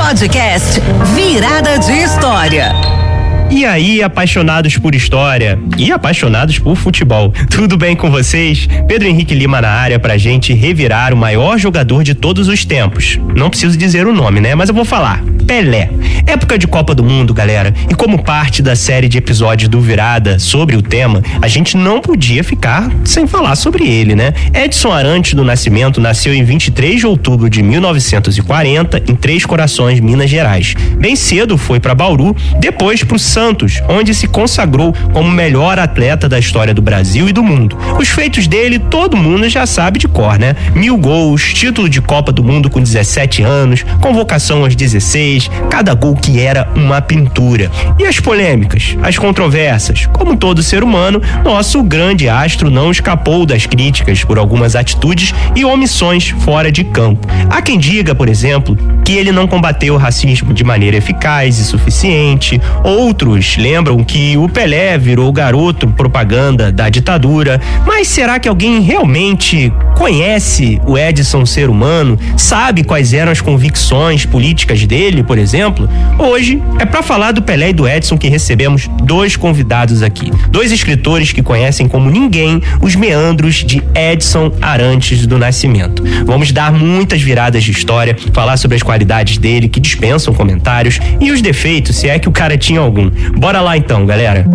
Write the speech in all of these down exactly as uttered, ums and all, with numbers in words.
Podcast Virada de História. E aí, apaixonados por história e apaixonados por futebol, tudo bem com vocês? Pedro Henrique Lima na área pra gente revirar o maior jogador de todos os tempos. Não preciso dizer o nome, né? Mas eu vou falar. Pelé. Época de Copa do Mundo, galera. E como parte da série de episódios do Virada sobre o tema, a gente não podia ficar sem falar sobre ele, né? Edson Arantes do Nascimento nasceu em vinte e três de outubro de mil novecentos e quarenta em Três Corações, Minas Gerais. Bem cedo foi para Bauru, depois pro Santos, onde se consagrou como o melhor atleta da história do Brasil e do mundo. Os feitos dele todo mundo já sabe de cor, né? Mil gols, título de Copa do Mundo com dezessete anos, convocação aos dezesseis, cada gol que era uma pintura. E as polêmicas, as controvérsias, como todo ser humano, nosso grande astro não escapou das críticas por algumas atitudes e omissões fora de campo. Há quem diga, por exemplo, que ele não combateu o racismo de maneira eficaz e suficiente. Outros lembram que o Pelé virou garoto propaganda da ditadura. Mas será que alguém realmente conhece o Edson ser humano? Sabe quais eram as convicções políticas dele, por exemplo? Hoje é para falar do Pelé e do Edson que recebemos dois convidados aqui. Dois escritores que conhecem como ninguém os meandros de Edson Arantes do Nascimento. Vamos dar muitas viradas de história, falar sobre as qualidades dele que dispensam comentários e os defeitos, se é que o cara tinha algum. Bora lá então, galera.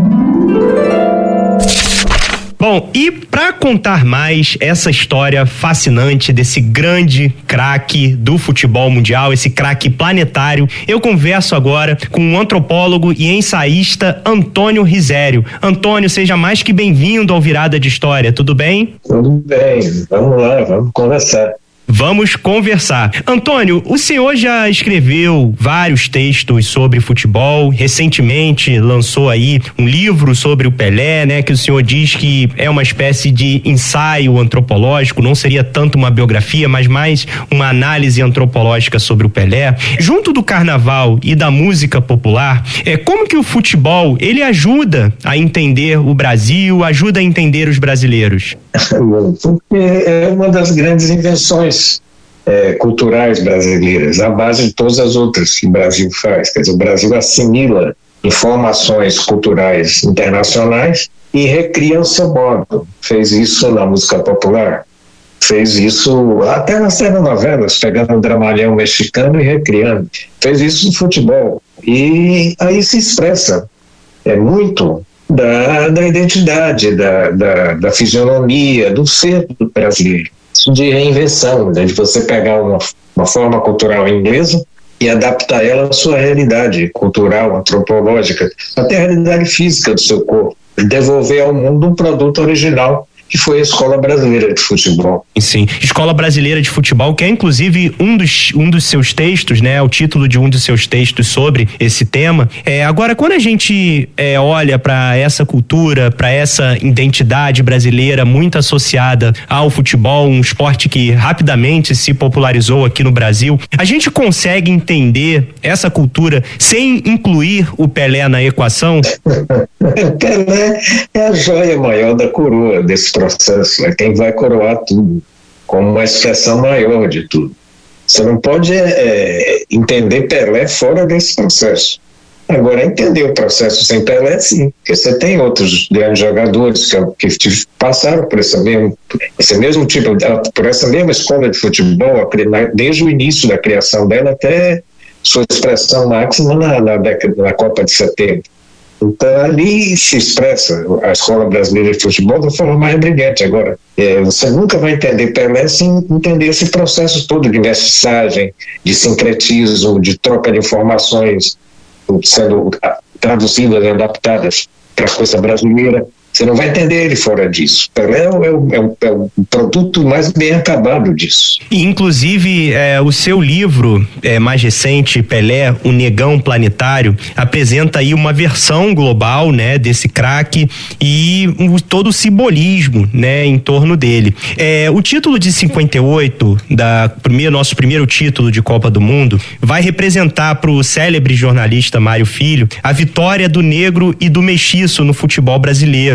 Bom, e para contar mais essa história fascinante desse grande craque do futebol mundial, esse craque planetário, eu converso agora com o antropólogo e ensaísta Antônio Risério. Antônio, seja mais que bem-vindo ao Virada de História, tudo bem? Tudo bem, vamos lá, vamos conversar. Vamos conversar. Antônio, o senhor já escreveu vários textos sobre futebol, recentemente lançou aí um livro sobre o Pelé, né, que o senhor diz que é uma espécie de ensaio antropológico, não seria tanto uma biografia, mas mais uma análise antropológica sobre o Pelé. Junto do carnaval e da música popular, é, como que o futebol, ele ajuda a entender o Brasil, ajuda a entender os brasileiros? Porque é uma das grandes invenções é, culturais brasileiras, a base de todas as outras que o Brasil faz. Quer dizer, o Brasil assimila informações culturais internacionais e recria o seu modo. Fez isso na música popular, fez isso até nas telenovelas, pegando um dramalhão mexicano e recriando. Fez isso no futebol. E aí se expressa é muito Da, da identidade, da, da, da fisionomia, do ser do brasileiro. De reinvenção, né? De você pegar uma, uma forma cultural inglesa e adaptar ela à sua realidade cultural, antropológica, até a realidade física do seu corpo. Devolver ao mundo um produto original, que foi a Escola Brasileira de Futebol. Sim, Escola Brasileira de Futebol, que é inclusive um dos, um dos seus textos, né? O título de um dos seus textos sobre esse tema. É, agora, quando a gente é, olha para essa cultura, para essa identidade brasileira muito associada ao futebol, um esporte que rapidamente se popularizou aqui no Brasil, a gente consegue entender essa cultura sem incluir o Pelé na equação? O Pelé é a joia maior da coroa desse processo, é quem vai coroar tudo, como uma expressão maior de tudo. Você não pode é, entender Pelé fora desse processo. Agora, entender o processo sem Pelé, sim, porque você tem outros grandes jogadores que, que passaram por esse mesmo, esse mesmo tipo, por essa mesma escola de futebol, desde o início da criação dela até sua expressão máxima na, na, década, na Copa de setenta. Então, ali se expressa a Escola Brasileira de Futebol de forma mais brilhante. Agora, é, você nunca vai entender Pelé sem entender esse processo todo de mensagem, de sincretismo, de troca de informações sendo traduzidas e adaptadas para a coisa brasileira. Você não vai entender ele fora disso. Pelé é o, é o, é o produto mais bem acabado disso. E, inclusive, é, o seu livro é, mais recente, Pelé, o Negão Planetário, apresenta aí uma versão global, né, desse craque e um, todo o simbolismo, né, em torno dele. É, o título de cinquenta e oito, da primeiro, nosso primeiro título de Copa do Mundo, vai representar para o célebre jornalista Mário Filho a vitória do negro e do mestiço no futebol brasileiro.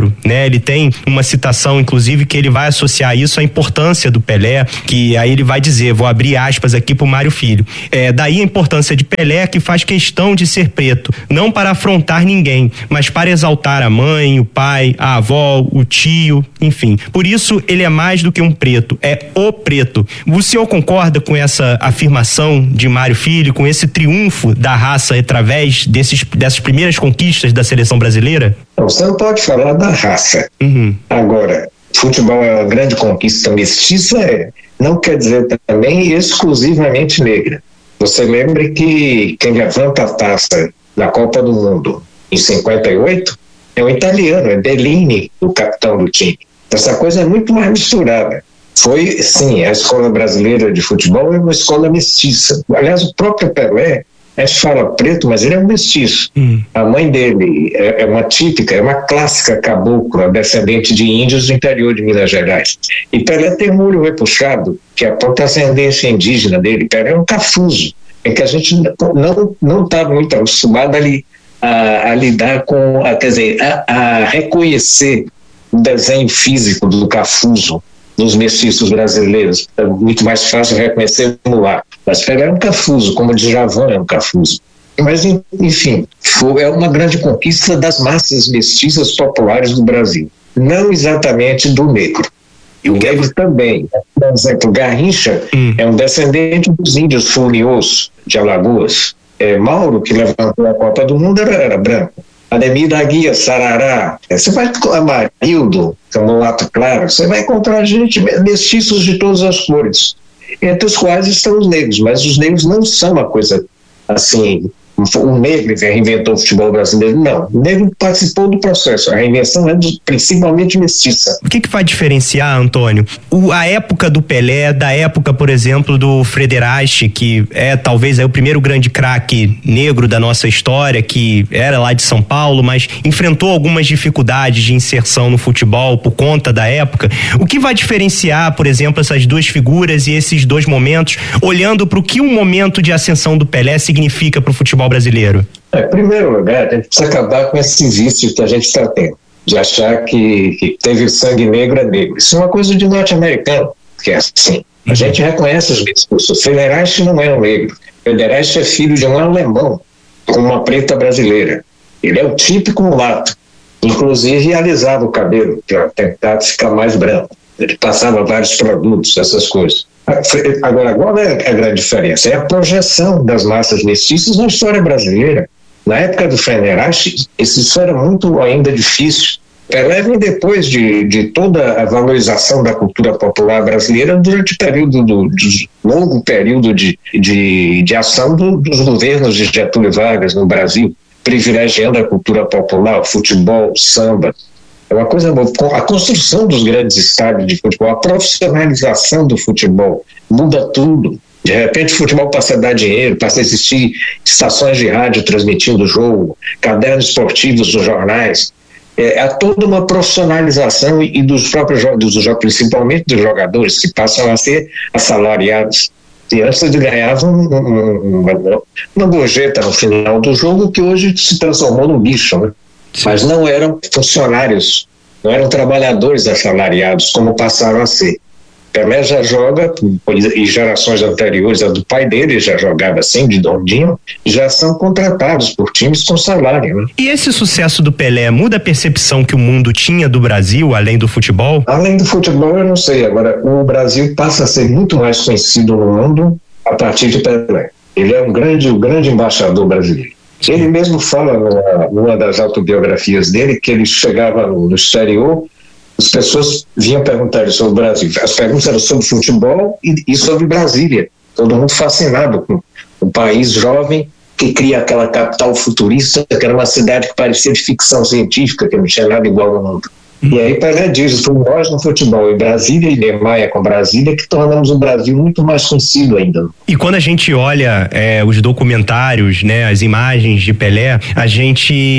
brasileiro, né? Ele tem uma citação, inclusive, que ele vai associar isso à importância do Pelé, que aí ele vai dizer, vou abrir aspas aqui pro Mário Filho, é, daí a importância de Pelé, que faz questão de ser preto, não para afrontar ninguém, mas para exaltar a mãe, o pai, a avó, o tio, enfim. Por isso, ele é mais do que um preto, é o preto. O senhor concorda com essa afirmação de Mário Filho, com esse triunfo da raça através desses, dessas primeiras conquistas da seleção brasileira? Não, você não pode falar da raça. Uhum. Agora, futebol é uma grande conquista mestiça, é, não quer dizer também exclusivamente negra. Você lembre que quem levanta a taça da Copa do Mundo em cinquenta e oito é um italiano, é Bellini, o capitão do time. Essa coisa é muito mais misturada. Foi, sim, a escola brasileira de futebol é uma escola mestiça. Aliás, o próprio Pelé, a gente fala preto, mas ele é um mestiço. Hum. A mãe dele é, é uma típica, é uma clássica cabocla, descendente de índios do interior de Minas Gerais. E Pelé tem um olho repuxado, que aponta a ascendência indígena dele. Pelé é um cafuso, em que a gente não não está muito acostumado a, li, a, a lidar com, a, quer dizer, a, a reconhecer o desenho físico do cafuso nos mestiços brasileiros. É muito mais fácil reconhecer no lá. Mas Pelé é um cafuso, como o Djavan é um cafuso. Mas, enfim, foi, é uma grande conquista das massas mestiças populares do Brasil. Não exatamente do negro. E o negro também. Por exemplo, Garrincha hum. é um descendente dos índios funiôs de Alagoas. É, Mauro, que levantou a Copa do Mundo, era, era branco. Ademir da Guia, Sarará, você vai com Amarildo, que é um mulato claro, você vai encontrar gente, mestiços de todas as cores, entre os quais estão os negros, mas os negros não são uma coisa assim, o negro que reinventou o futebol brasileiro, não, o negro participou do processo, a reinvenção é do, principalmente mestiça. O que que vai diferenciar, Antônio, o, a época do Pelé, da época, por exemplo, do Frederache, que é talvez é o primeiro grande craque negro da nossa história, que era lá de São Paulo, mas enfrentou algumas dificuldades de inserção no futebol por conta da época. O que vai diferenciar, por exemplo, essas duas figuras e esses dois momentos, olhando para o que um momento de ascensão do Pelé significa para o futebol brasileiro? É, em primeiro lugar, a gente precisa acabar com esse vício que a gente está tendo, de achar que, que teve sangue negro é negro. Isso é uma coisa de norte-americano, que é assim. A gente reconhece os discursos. Frederache não é um negro. Frederache é filho de um alemão com uma preta brasileira. Ele é o típico mulato. Inclusive, alisava o cabelo para tentar ficar mais branco. Ele passava vários produtos, essas coisas. Agora, qual é a grande diferença? É a projeção das massas mestiças na história brasileira. Na época do Frederache, isso era muito ainda difícil. Pelé vem depois de, de toda a valorização da cultura popular brasileira durante o período do, do longo período de, de, de ação do, dos governos de Getúlio Vargas no Brasil, privilegiando a cultura popular, o futebol, o samba. É uma coisa boa. A construção dos grandes estádios de futebol, a profissionalização do futebol, muda tudo. De repente o futebol passa a dar dinheiro, passa a existir estações de rádio transmitindo o jogo, cadernos esportivos nos jornais. É, há toda uma profissionalização e, e dos próprios dos, principalmente dos jogadores, que passam a ser assalariados. E antes eles ganhavam um, um, uma, uma gorjeta no final do jogo, que hoje se transformou num bicho, né? Mas não eram funcionários, não eram trabalhadores assalariados, como passaram a ser. Pelé já joga, e gerações anteriores, a do pai dele já jogava assim, de Dondinho, já são contratados por times com salário. Né? E esse sucesso do Pelé muda a percepção que o mundo tinha do Brasil, além do futebol? Além do futebol, eu não sei. Agora, o Brasil passa a ser muito mais conhecido no mundo a partir de Pelé. Ele é um grande, um grande embaixador brasileiro. Ele mesmo fala numa, numa das autobiografias dele que ele chegava no, no exterior, as pessoas vinham perguntar sobre o Brasil. As perguntas eram sobre futebol e, e sobre Brasília. Todo mundo fascinado com um país jovem que cria aquela capital futurista, que era uma cidade que parecia de ficção científica, que não tinha nada igual no mundo. E aí Pelé diz, fomos nós no futebol, em Brasília e Niemeyer com Brasília, que tornamos o Brasil muito mais conhecido ainda. E quando a gente olha é, os documentários, né, as imagens de Pelé, a gente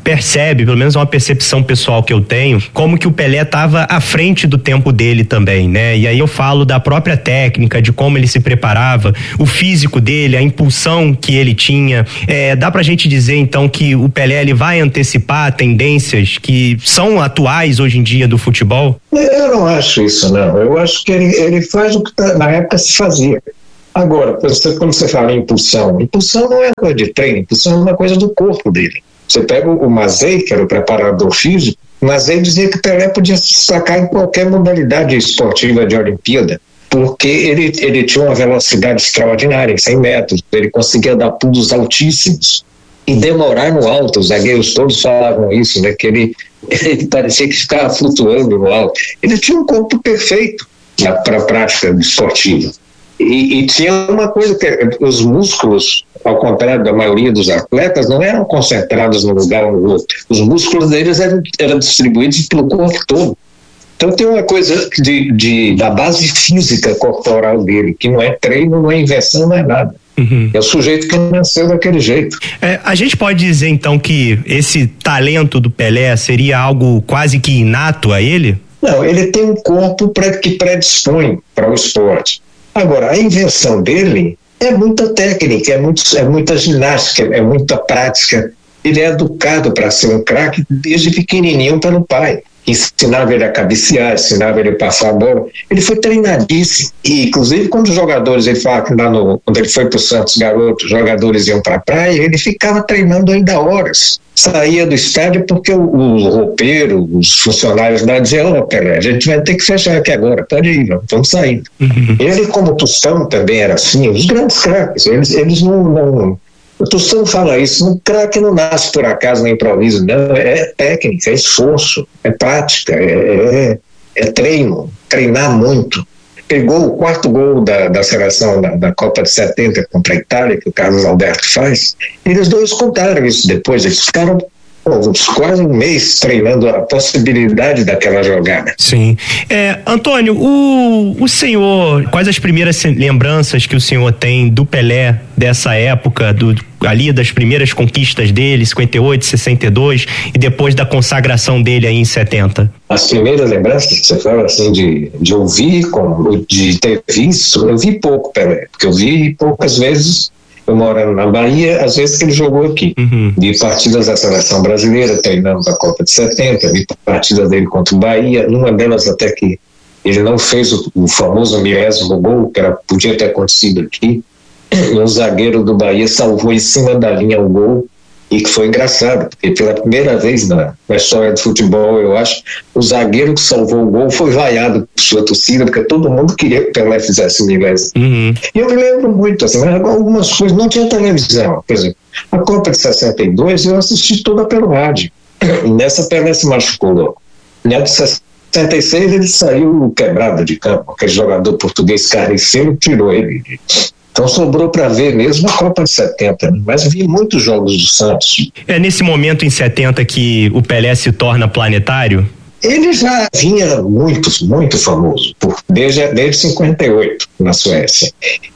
percebe, pelo menos é uma percepção pessoal que eu tenho, como que o Pelé estava à frente do tempo dele também, né? E aí eu falo da própria técnica, de como ele se preparava, o físico dele, a impulsão que ele tinha. É, dá pra gente dizer então que o Pelé ele vai antecipar tendências que são atuais hoje em dia do futebol? Eu não acho isso, não. Eu acho que ele, ele faz o que tá, na época se fazia. Agora, você, quando você fala em impulsão, impulsão não é coisa de treino, impulsão é uma coisa do corpo dele. Você pega o Mazei, que era o preparador físico, o Mazei dizia que o Pelé podia se destacar em qualquer modalidade esportiva de Olimpíada, porque ele, ele tinha uma velocidade extraordinária, em cem metros, ele conseguia dar pulos altíssimos e demorar no alto. Os zagueiros todos falavam isso, né, que ele, ele parecia que ficava flutuando no alto. Ele tinha um corpo perfeito para a prática esportiva. E, e tinha uma coisa que os músculos, ao contrário da maioria dos atletas, não eram concentrados num lugar ou no outro. Os músculos deles eram, eram distribuídos pelo corpo todo. Então tem uma coisa de, de, da base física corporal dele, que não é treino, não é invenção, não é nada. Uhum. É o sujeito que nasceu daquele jeito. É, a gente pode dizer então que esse talento do Pelé seria algo quase que inato a ele? Não, ele tem um corpo pra, que predispõe para o esporte. Agora, a invenção dele é muita técnica, é, muito, é muita ginástica, é muita prática. Ele é educado para ser um craque desde pequenininho pelo pai. Ensinava ele a cabecear, ensinava ele a passar a bola. Ele foi treinadíssimo. E, inclusive, quando os jogadores, ele fala que lá no, quando ele foi para o Santos Garoto, os jogadores iam para a praia, ele ficava treinando ainda horas. Saía do estádio porque o, o roupeiro, os funcionários lá diziam: ó, Pelé, a gente vai ter que fechar aqui agora, pode ir, vamos, vamos sair. Uhum. Ele, como Tostão, também era assim, os grandes craques, eles, eles não... não o Tostão fala isso, um craque não nasce por acaso no improviso, não, é técnica, é esforço, é prática, é, é, é treino, treinar muito. Pegou o quarto gol da, da seleção da, da Copa de setenta contra a Itália, que o Carlos Alberto faz, eles dois contaram isso depois, eles ficaram pô, quase um mês treinando a possibilidade daquela jogada. Sim. É, Antônio, o, o senhor, quais as primeiras lembranças que o senhor tem do Pelé dessa época, do, ali das primeiras conquistas dele, cinquenta e oito, sessenta e dois, e depois da consagração dele aí em setenta? As primeiras lembranças que você fala assim de, de ouvir, como, de ter visto, eu vi pouco Pelé, porque eu vi poucas vezes. Eu morando na Bahia, às vezes que ele jogou aqui. Uhum. Vi partidas da seleção brasileira, treinando a Copa de setenta, vi partidas dele contra o Bahia, numa delas até que ele não fez o, o famoso milésimo gol, que era, podia ter acontecido aqui, e um zagueiro do Bahia salvou em cima da linha o gol, e que foi engraçado, porque pela primeira vez na, na história do futebol, eu acho, o zagueiro que salvou o gol foi vaiado por sua torcida, porque todo mundo queria que o Pelé fizesse milésimo. Uhum. E eu me lembro muito, assim, algumas coisas, não tinha televisão, por exemplo, a Copa de sessenta e dois eu assisti toda pelo rádio, e nessa Pelé se machucou. Na de sessenta e seis ele saiu quebrado de campo, aquele jogador português carniceiro tirou ele. Então sobrou para ver mesmo a Copa de setenta, mas vi muitos jogos do Santos. É nesse momento em setenta que o Pelé se torna planetário? Ele já vinha muito, muito famoso, por, desde, desde cinquenta e oito na Suécia.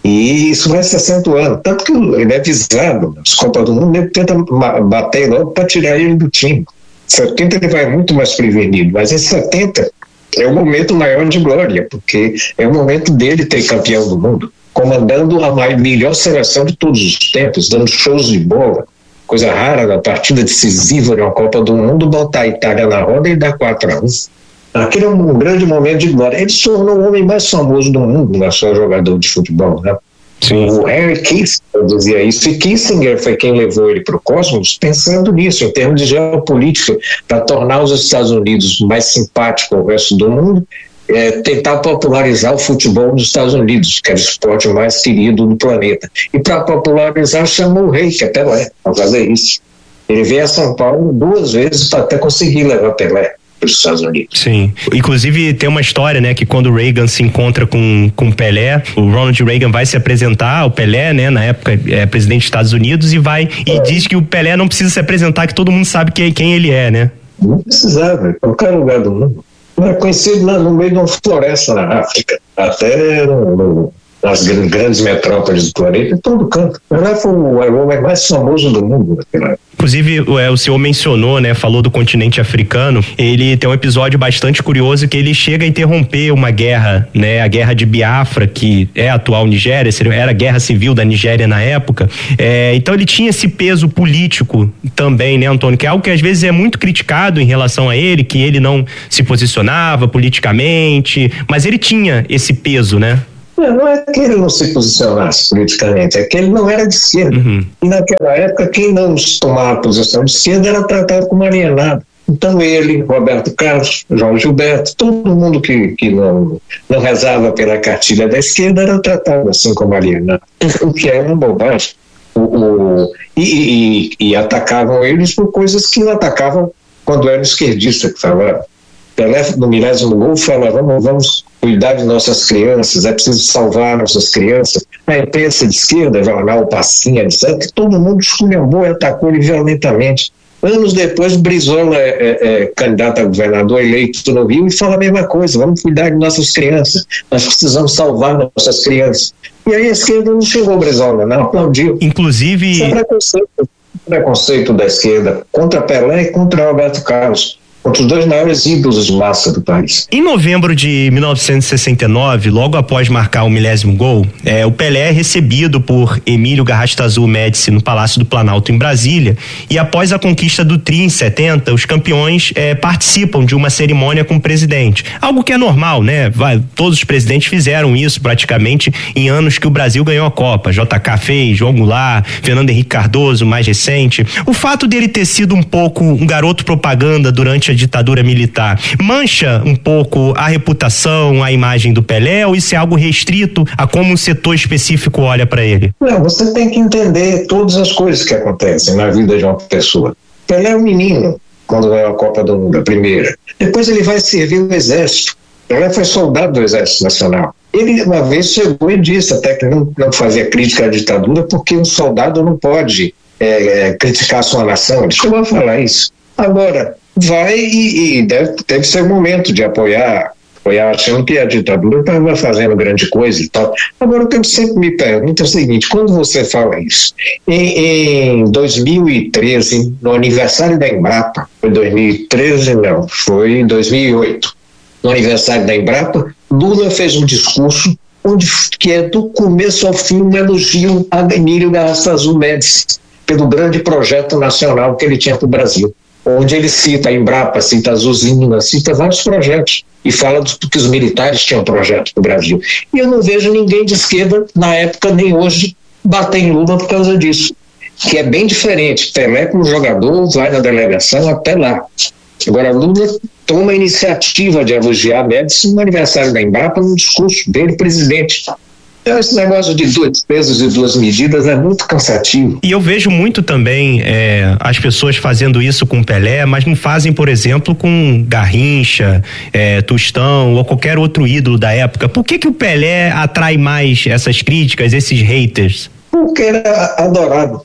E isso vai se acentuando, tanto que ele é visado nas Copas do Mundo, ele tenta bater logo para tirar ele do time. Em setenta ele vai muito mais prevenido, mas em setenta é o momento maior de glória, porque é o momento dele ter campeão do mundo, comandando a melhor seleção de todos os tempos, dando shows de bola, coisa rara na partida decisiva de uma Copa do Mundo, botar a Itália na roda e dar quatro a um. Aquele é um grande momento de glória. Ele se tornou o homem mais famoso do mundo, não é só jogador de futebol, né? Sim. O Henry Kissinger dizia isso, e Kissinger foi quem levou ele para o cosmos pensando nisso, em termos de geopolítica, para tornar os Estados Unidos mais simpático ao resto do mundo. É, tentar popularizar o futebol dos Estados Unidos, que é o esporte mais querido do planeta. E para popularizar, chamou o rei, que é Pelé, para fazer isso. Ele veio a São Paulo duas vezes para até conseguir levar Pelé para os Estados Unidos. Sim. Inclusive tem uma história, né, que quando o Reagan se encontra com com Pelé, o Ronald Reagan vai se apresentar ao Pelé, né, na época é presidente dos Estados Unidos, e vai e é. diz que o Pelé não precisa se apresentar, que todo mundo sabe quem, quem ele é, né? Não precisava, em qualquer lugar do mundo. É conhecido no meio de uma floresta na África, até no, no, nas grandes metrópoles do planeta, em todo canto. Pelé foi o homem mais famoso do mundo naquela época. Inclusive, o senhor mencionou, né, falou do continente africano. Ele tem um episódio bastante curioso que ele chega a interromper uma guerra, né, a guerra de Biafra, que é a atual Nigéria, era a guerra civil da Nigéria na época. É, então ele tinha esse peso político também, né, Antônio, que é algo que às vezes é muito criticado em relação a ele, que ele não se posicionava politicamente, mas ele tinha esse peso, né? Não é que ele não se posicionasse politicamente, é que ele não era de esquerda. Uhum. E naquela época, quem não tomava posição de esquerda era tratado como alienado. Então ele, Roberto Carlos, João Gilberto, todo mundo que, que não, não rezava pela cartilha da esquerda era tratado assim como alienado. O que é uma bobagem. O, o, e, e, e atacavam eles por coisas que não atacavam quando era esquerdista que falava. Pelé, no milésimo gol, fala, vamos, vamos cuidar de nossas crianças, é preciso salvar nossas crianças. A imprensa de esquerda, jornal Passinha, etcétera, todo mundo esculhambou e atacou ele violentamente. Anos depois, Brizola é, é, é candidato a governador eleito no Rio e fala a mesma coisa, vamos cuidar de nossas crianças, nós precisamos salvar nossas crianças. E aí a esquerda não chegou ao Brizola, não, aplaudiu. Inclusive... Isso é preconceito, preconceito da esquerda contra Pelé e contra Roberto Carlos. Contra os dois maiores ídolos de massa do país. Em novembro de mil novecentos e sessenta e nove, logo após marcar o milésimo gol, é, o Pelé é recebido por Emílio Garrastazu Médici no Palácio do Planalto, em Brasília, e após a conquista do Tri em setenta, os campeões é, participam de uma cerimônia com o presidente. Algo que é normal, né? Vai, todos os presidentes fizeram isso praticamente em anos que o Brasil ganhou a Copa. J K fez, João Goulart, Fernando Henrique Cardoso, mais recente. O fato dele ter sido um pouco um garoto propaganda durante a ditadura militar mancha um pouco a reputação, a imagem do Pelé, ou isso é algo restrito a como um setor específico olha para ele? Não, você tem que entender todas as coisas que acontecem na vida de uma pessoa. Pelé é um menino quando ganhou a Copa do Mundo, a primeira. Depois ele vai servir no Exército. Pelé foi soldado do Exército Nacional. Ele uma vez chegou e disse até que não, não fazia crítica à ditadura porque um soldado não pode é, é, criticar a sua nação. Ele chegou a falar isso. Agora, vai e, e deve, deve ser o momento de apoiar, apoiar achando que a ditadura estava fazendo grande coisa e tal. Agora, o que eu sempre me pergunto é o seguinte, quando você fala isso, em, em dois mil e treze, no aniversário da Embrapa, foi dois mil e treze, não, foi dois mil e oito, no aniversário da Embrapa, Lula fez um discurso onde, que é do começo ao fim um elogio a Emílio Garrastazu Médici, pelo grande projeto nacional que ele tinha para o Brasil, onde ele cita a Embrapa, cita as usinas, cita vários projetos e fala do que os militares tinham projeto para o Brasil. E eu não vejo ninguém de esquerda, na época nem hoje, bater em Lula por causa disso, que é bem diferente. Pelé como jogador vai na delegação até lá. Agora Lula toma a iniciativa de elogiar Médici no aniversário da Embrapa, no discurso dele, presidente. Então, esse negócio de dois pesos e duas medidas é muito cansativo. E eu vejo muito também é, as pessoas fazendo isso com Pelé, mas não fazem, por exemplo, com Garrincha, é, Tostão ou qualquer outro ídolo da época. Por que que o Pelé atrai mais essas críticas, esses haters? Porque era adorado.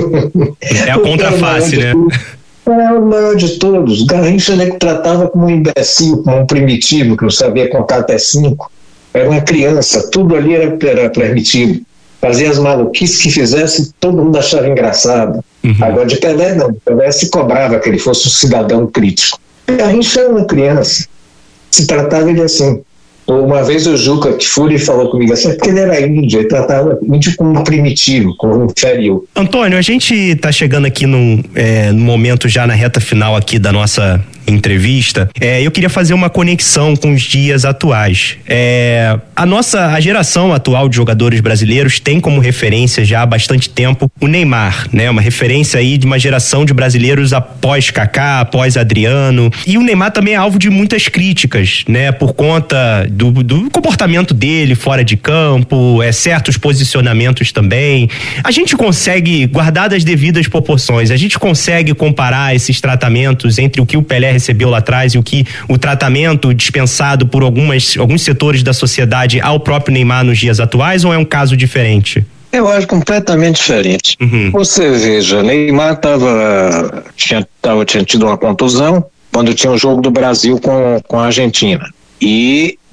É a contraface, né? É o maior de todos. Garrincha ele tratava como um imbecil, como um primitivo, que não sabia contar até cinco. Era uma criança, tudo ali era, era permitido. Fazia as maluquices que fizesse, todo mundo achava engraçado. Uhum. Agora de Pelé não, Pelé se cobrava que ele fosse um cidadão crítico. Garrincha era uma criança, se tratava ele assim. Uma vez o Juca Kfouri falou comigo assim, porque ele era índio, ele tratava índio como primitivo, como inferior. Antônio, a gente está chegando aqui num, é, num momento já na reta final aqui da nossa entrevista, é, eu queria fazer uma conexão com os dias atuais. É, a nossa, a geração atual de jogadores brasileiros tem como referência já há bastante tempo o Neymar, né? Uma referência aí de uma geração de brasileiros após Kaká, após Adriano, e o Neymar também é alvo de muitas críticas, né? Por conta do, do comportamento dele fora de campo, é, certos posicionamentos também. A gente consegue, guardar as devidas proporções, a gente consegue comparar esses tratamentos entre o que o Pelé recebeu lá atrás e o que o tratamento dispensado por algumas, alguns setores da sociedade ao próprio Neymar nos dias atuais, ou é um caso diferente? Eu acho completamente diferente. Uhum. Você veja, Neymar tava, tinha, tava, tinha tido uma contusão quando tinha o jogo do Brasil com, com a Argentina. E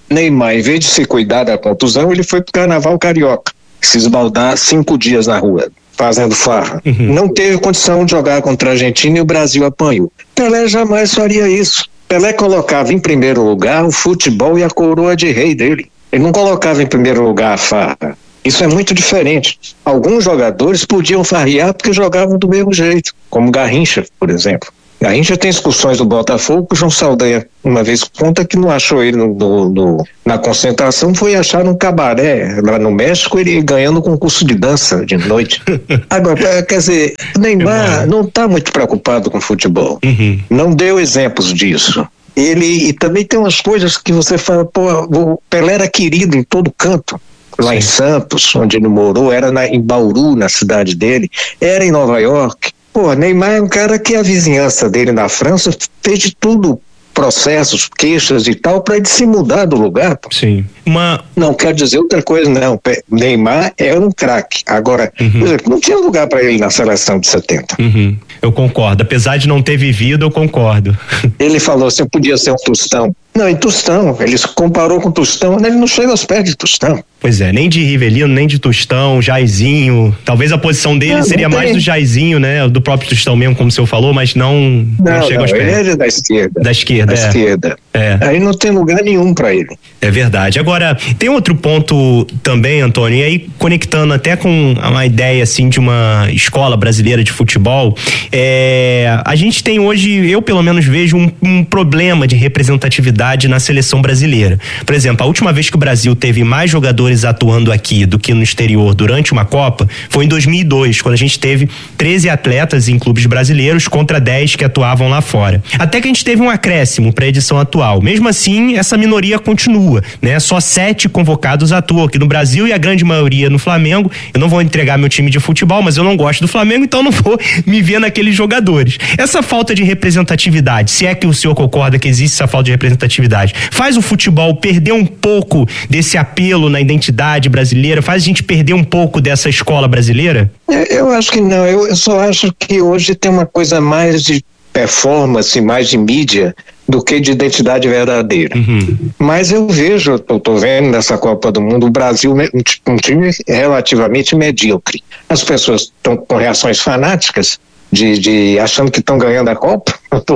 Neymar, em vez de se cuidar da contusão, ele foi pro Carnaval Carioca, se esbaldar cinco dias na rua, fazendo farra. Uhum. Não teve condição de jogar contra a Argentina e o Brasil apanhou. Pelé jamais faria isso. Pelé colocava em primeiro lugar o futebol e a coroa de rei dele. Ele não colocava em primeiro lugar a farra. Isso é muito diferente. Alguns jogadores podiam farrear porque jogavam do mesmo jeito, como Garrincha, por exemplo. Garrincha tem excursões do Botafogo, o João Saldanha uma vez conta que não achou ele no, no, no, na concentração, foi achar num cabaré lá no México, ele ganhando concurso de dança de noite. Agora, quer dizer, Neymar não está muito preocupado com futebol, uhum. Não deu exemplos disso. Ele, e também tem umas coisas que você fala, pô, o Pelé era querido em todo canto. Lá Sim. em Santos, onde ele morou, era na, em Bauru, na cidade dele, era em Nova York. Pô, Neymar é um cara que a vizinhança dele na França fez de tudo, processos, queixas e tal, para ele se mudar do lugar. Pô. Sim. Uma... Não quero dizer outra coisa, não. Neymar era um craque. Agora, uhum. por exemplo, não tinha lugar para ele na seleção de setenta. Uhum. Eu concordo. Apesar de não ter vivido, eu concordo. Ele falou assim, podia ser um Tostão. Não, em Tostão, ele se comparou com Tostão, ele não chega aos pés de Tostão. Pois é, nem de Rivelino, nem de Tostão, Jairzinho, talvez a posição dele não, seria não mais do Jairzinho, né, do próprio Tostão mesmo, como o senhor falou, mas não, não, não chega não, aos pés. Ele é da esquerda. Da esquerda, Da é. esquerda. É. Aí não tem lugar nenhum para ele. É verdade. Agora, tem outro ponto também, Antônio, e aí conectando até com uma ideia, assim, de uma escola brasileira de futebol, é, a gente tem hoje, eu pelo menos vejo um, um problema de representatividade na seleção brasileira. Por exemplo, a última vez que o Brasil teve mais jogadores atuando aqui do que no exterior durante uma Copa foi em dois mil e dois, quando a gente teve treze atletas em clubes brasileiros contra dez que atuavam lá fora. Até que a gente teve um acréscimo para a edição atual. Mesmo assim, essa minoria continua, né? Só sete convocados atuam aqui no Brasil e a grande maioria no Flamengo. Eu não vou entregar meu time de futebol, mas eu não gosto do Flamengo, então não vou me ver naqueles jogadores. Essa falta de representatividade, se é que o senhor concorda que existe essa falta de representatividade, faz o futebol perder um pouco desse apelo na identidade brasileira, faz a gente perder um pouco dessa escola brasileira? Eu acho que não, eu, eu só acho que hoje tem uma coisa mais de performance, mais de mídia do que de identidade verdadeira. Uhum. Mas eu vejo, eu tô vendo nessa Copa do Mundo, o Brasil um, um time relativamente medíocre. As pessoas estão com reações fanáticas, De, de achando que estão ganhando a Copa.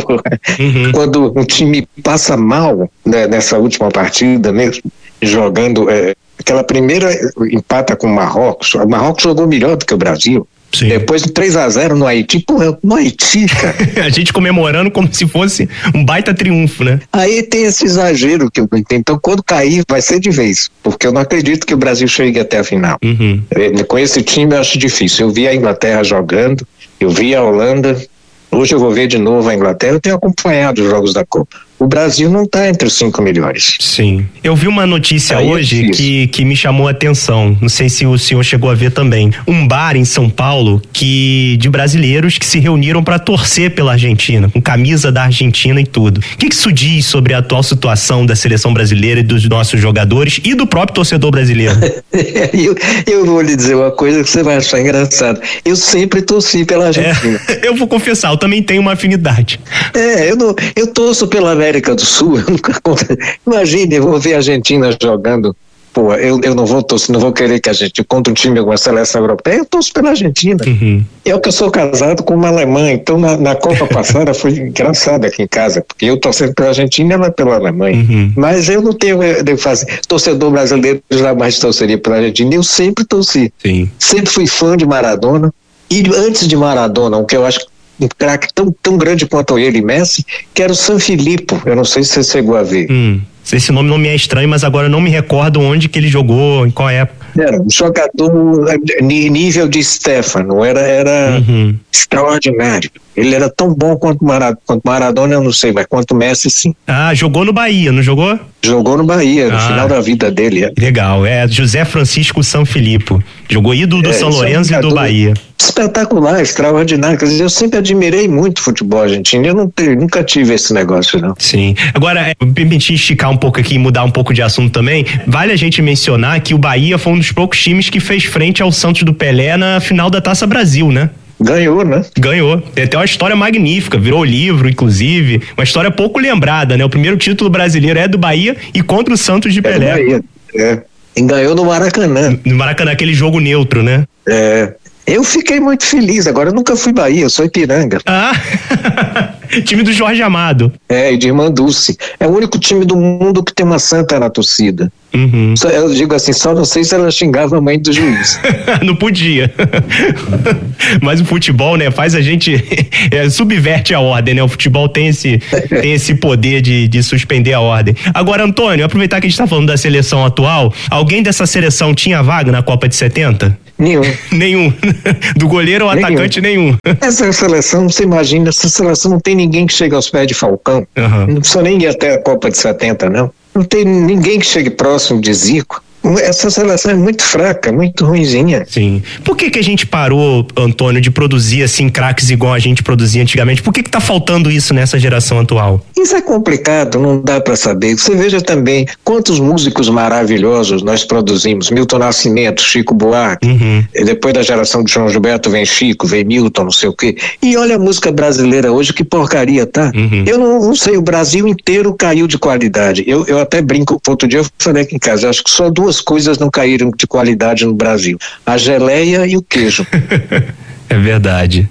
Uhum. Quando um time passa mal, né, nessa última partida mesmo, jogando é, aquela primeira empata com o Marrocos, o Marrocos jogou melhor do que o Brasil. Sim. Depois de três a zero no Haiti, pô, no Haiti, cara. A gente comemorando como se fosse um baita triunfo, né? Aí tem esse exagero que eu não entendo. Então, quando cair, vai ser de vez, porque eu não acredito que o Brasil chegue até a final. Uhum. Com esse time eu acho difícil. Eu vi a Inglaterra jogando, eu vi a Holanda, hoje eu vou ver de novo a Inglaterra, eu tenho acompanhado os jogos da Copa. O Brasil não está entre os cinco melhores. Sim. Eu vi uma notícia Aí hoje é que, que me chamou a atenção. Não sei se o senhor chegou a ver também. Um bar em São Paulo que, de brasileiros que se reuniram para torcer pela Argentina, com camisa da Argentina e tudo. O que, que isso diz sobre a atual situação da seleção brasileira e dos nossos jogadores e do próprio torcedor brasileiro? eu, eu vou lhe dizer uma coisa que você vai achar engraçado. Eu sempre torci pela Argentina. É, eu vou confessar, eu também tenho uma afinidade. É, eu, não, eu torço pela América do Sul, eu nunca imagine, eu vou ver a Argentina jogando, pô, eu, eu não vou torcer, não vou querer que a gente contra um time de alguma seleção europeia, eu torço pela Argentina. Uhum. Eu que eu sou casado com uma alemã, então na, na Copa passada foi engraçado aqui em casa, porque eu torcendo pela Argentina, ela pela Alemanha, uhum. Mas eu não tenho, eu faço, torcedor brasileiro jamais torceria pela Argentina, eu sempre torci. Sim. Sempre fui fã de Maradona, e antes de Maradona, o que eu acho um craque tão, tão grande quanto ele, Messi, que era o Sanfilippo. Eu não sei se você chegou a ver. Hum, esse nome não me é estranho, mas agora eu não me recordo onde que ele jogou, em qual época. Era um jogador nível de Stefano, era, era uhum. extraordinário. Ele era tão bom quanto Maradona, quanto Maradona eu não sei, mas quanto Messi sim. Ah, jogou no Bahia, não jogou? Jogou no Bahia, no ah, final da vida dele. É. Legal, é José Francisco Sanfilippo. Jogou ídolo do é, São Lourenço e do Bahia. Espetacular, extraordinário. Quer dizer, eu sempre admirei muito o futebol argentino. Eu não te, nunca tive esse negócio, não. Sim. Agora, é, me permitir esticar um pouco aqui e mudar um pouco de assunto também. Vale a gente mencionar que o Bahia foi um dos poucos times que fez frente ao Santos do Pelé na final da Taça Brasil, né? Ganhou, né? Ganhou. Tem até uma história magnífica, virou livro, inclusive. Uma história pouco lembrada, né? O primeiro título brasileiro é do Bahia e contra o Santos de Pelé. É do Bahia, é. E ganhou no Maracanã. No Maracanã, aquele jogo neutro, né? É. Eu fiquei muito feliz. Agora eu nunca fui Bahia, eu sou Ipiranga. Ah, time do Jorge Amado. É, e de Irmã Dulce. É o único time do mundo que tem uma santa na torcida. Uhum. Só, eu digo assim, só não sei se ela xingava a mãe do juiz. Não podia. Mas o futebol, né, faz a gente é, subverte a ordem, né? O futebol tem esse, tem esse poder de, de suspender a ordem. Agora, Antônio, aproveitar que a gente tá falando da seleção atual, alguém dessa seleção tinha vaga na Copa de setenta? Nenhum. Nenhum. Do goleiro ao nenhum. atacante, nenhum. Essa seleção, você imagina, essa seleção não tem ninguém que chegue aos pés de Falcão. Uhum. Não precisa nem ir até a Copa de setenta, não. Não tem ninguém que chegue próximo de Zico. Essa seleção é muito fraca, muito ruinzinha. Sim. Por que que a gente parou, Antônio, de produzir assim craques igual a gente produzia antigamente? Por que que tá faltando isso nessa geração atual? Isso é complicado, não dá para saber. Você veja também quantos músicos maravilhosos nós produzimos. Milton Nascimento, Chico Buarque. Uhum. Depois da geração de João Gilberto vem Chico, vem Milton, não sei o quê. E olha a música brasileira hoje, que porcaria, tá? Uhum. Eu não, não sei, o Brasil inteiro caiu de qualidade. Eu, eu até brinco, outro dia eu falei aqui em casa, eu acho que só duas coisas não caíram de qualidade no Brasil: a geleia e o queijo. É verdade.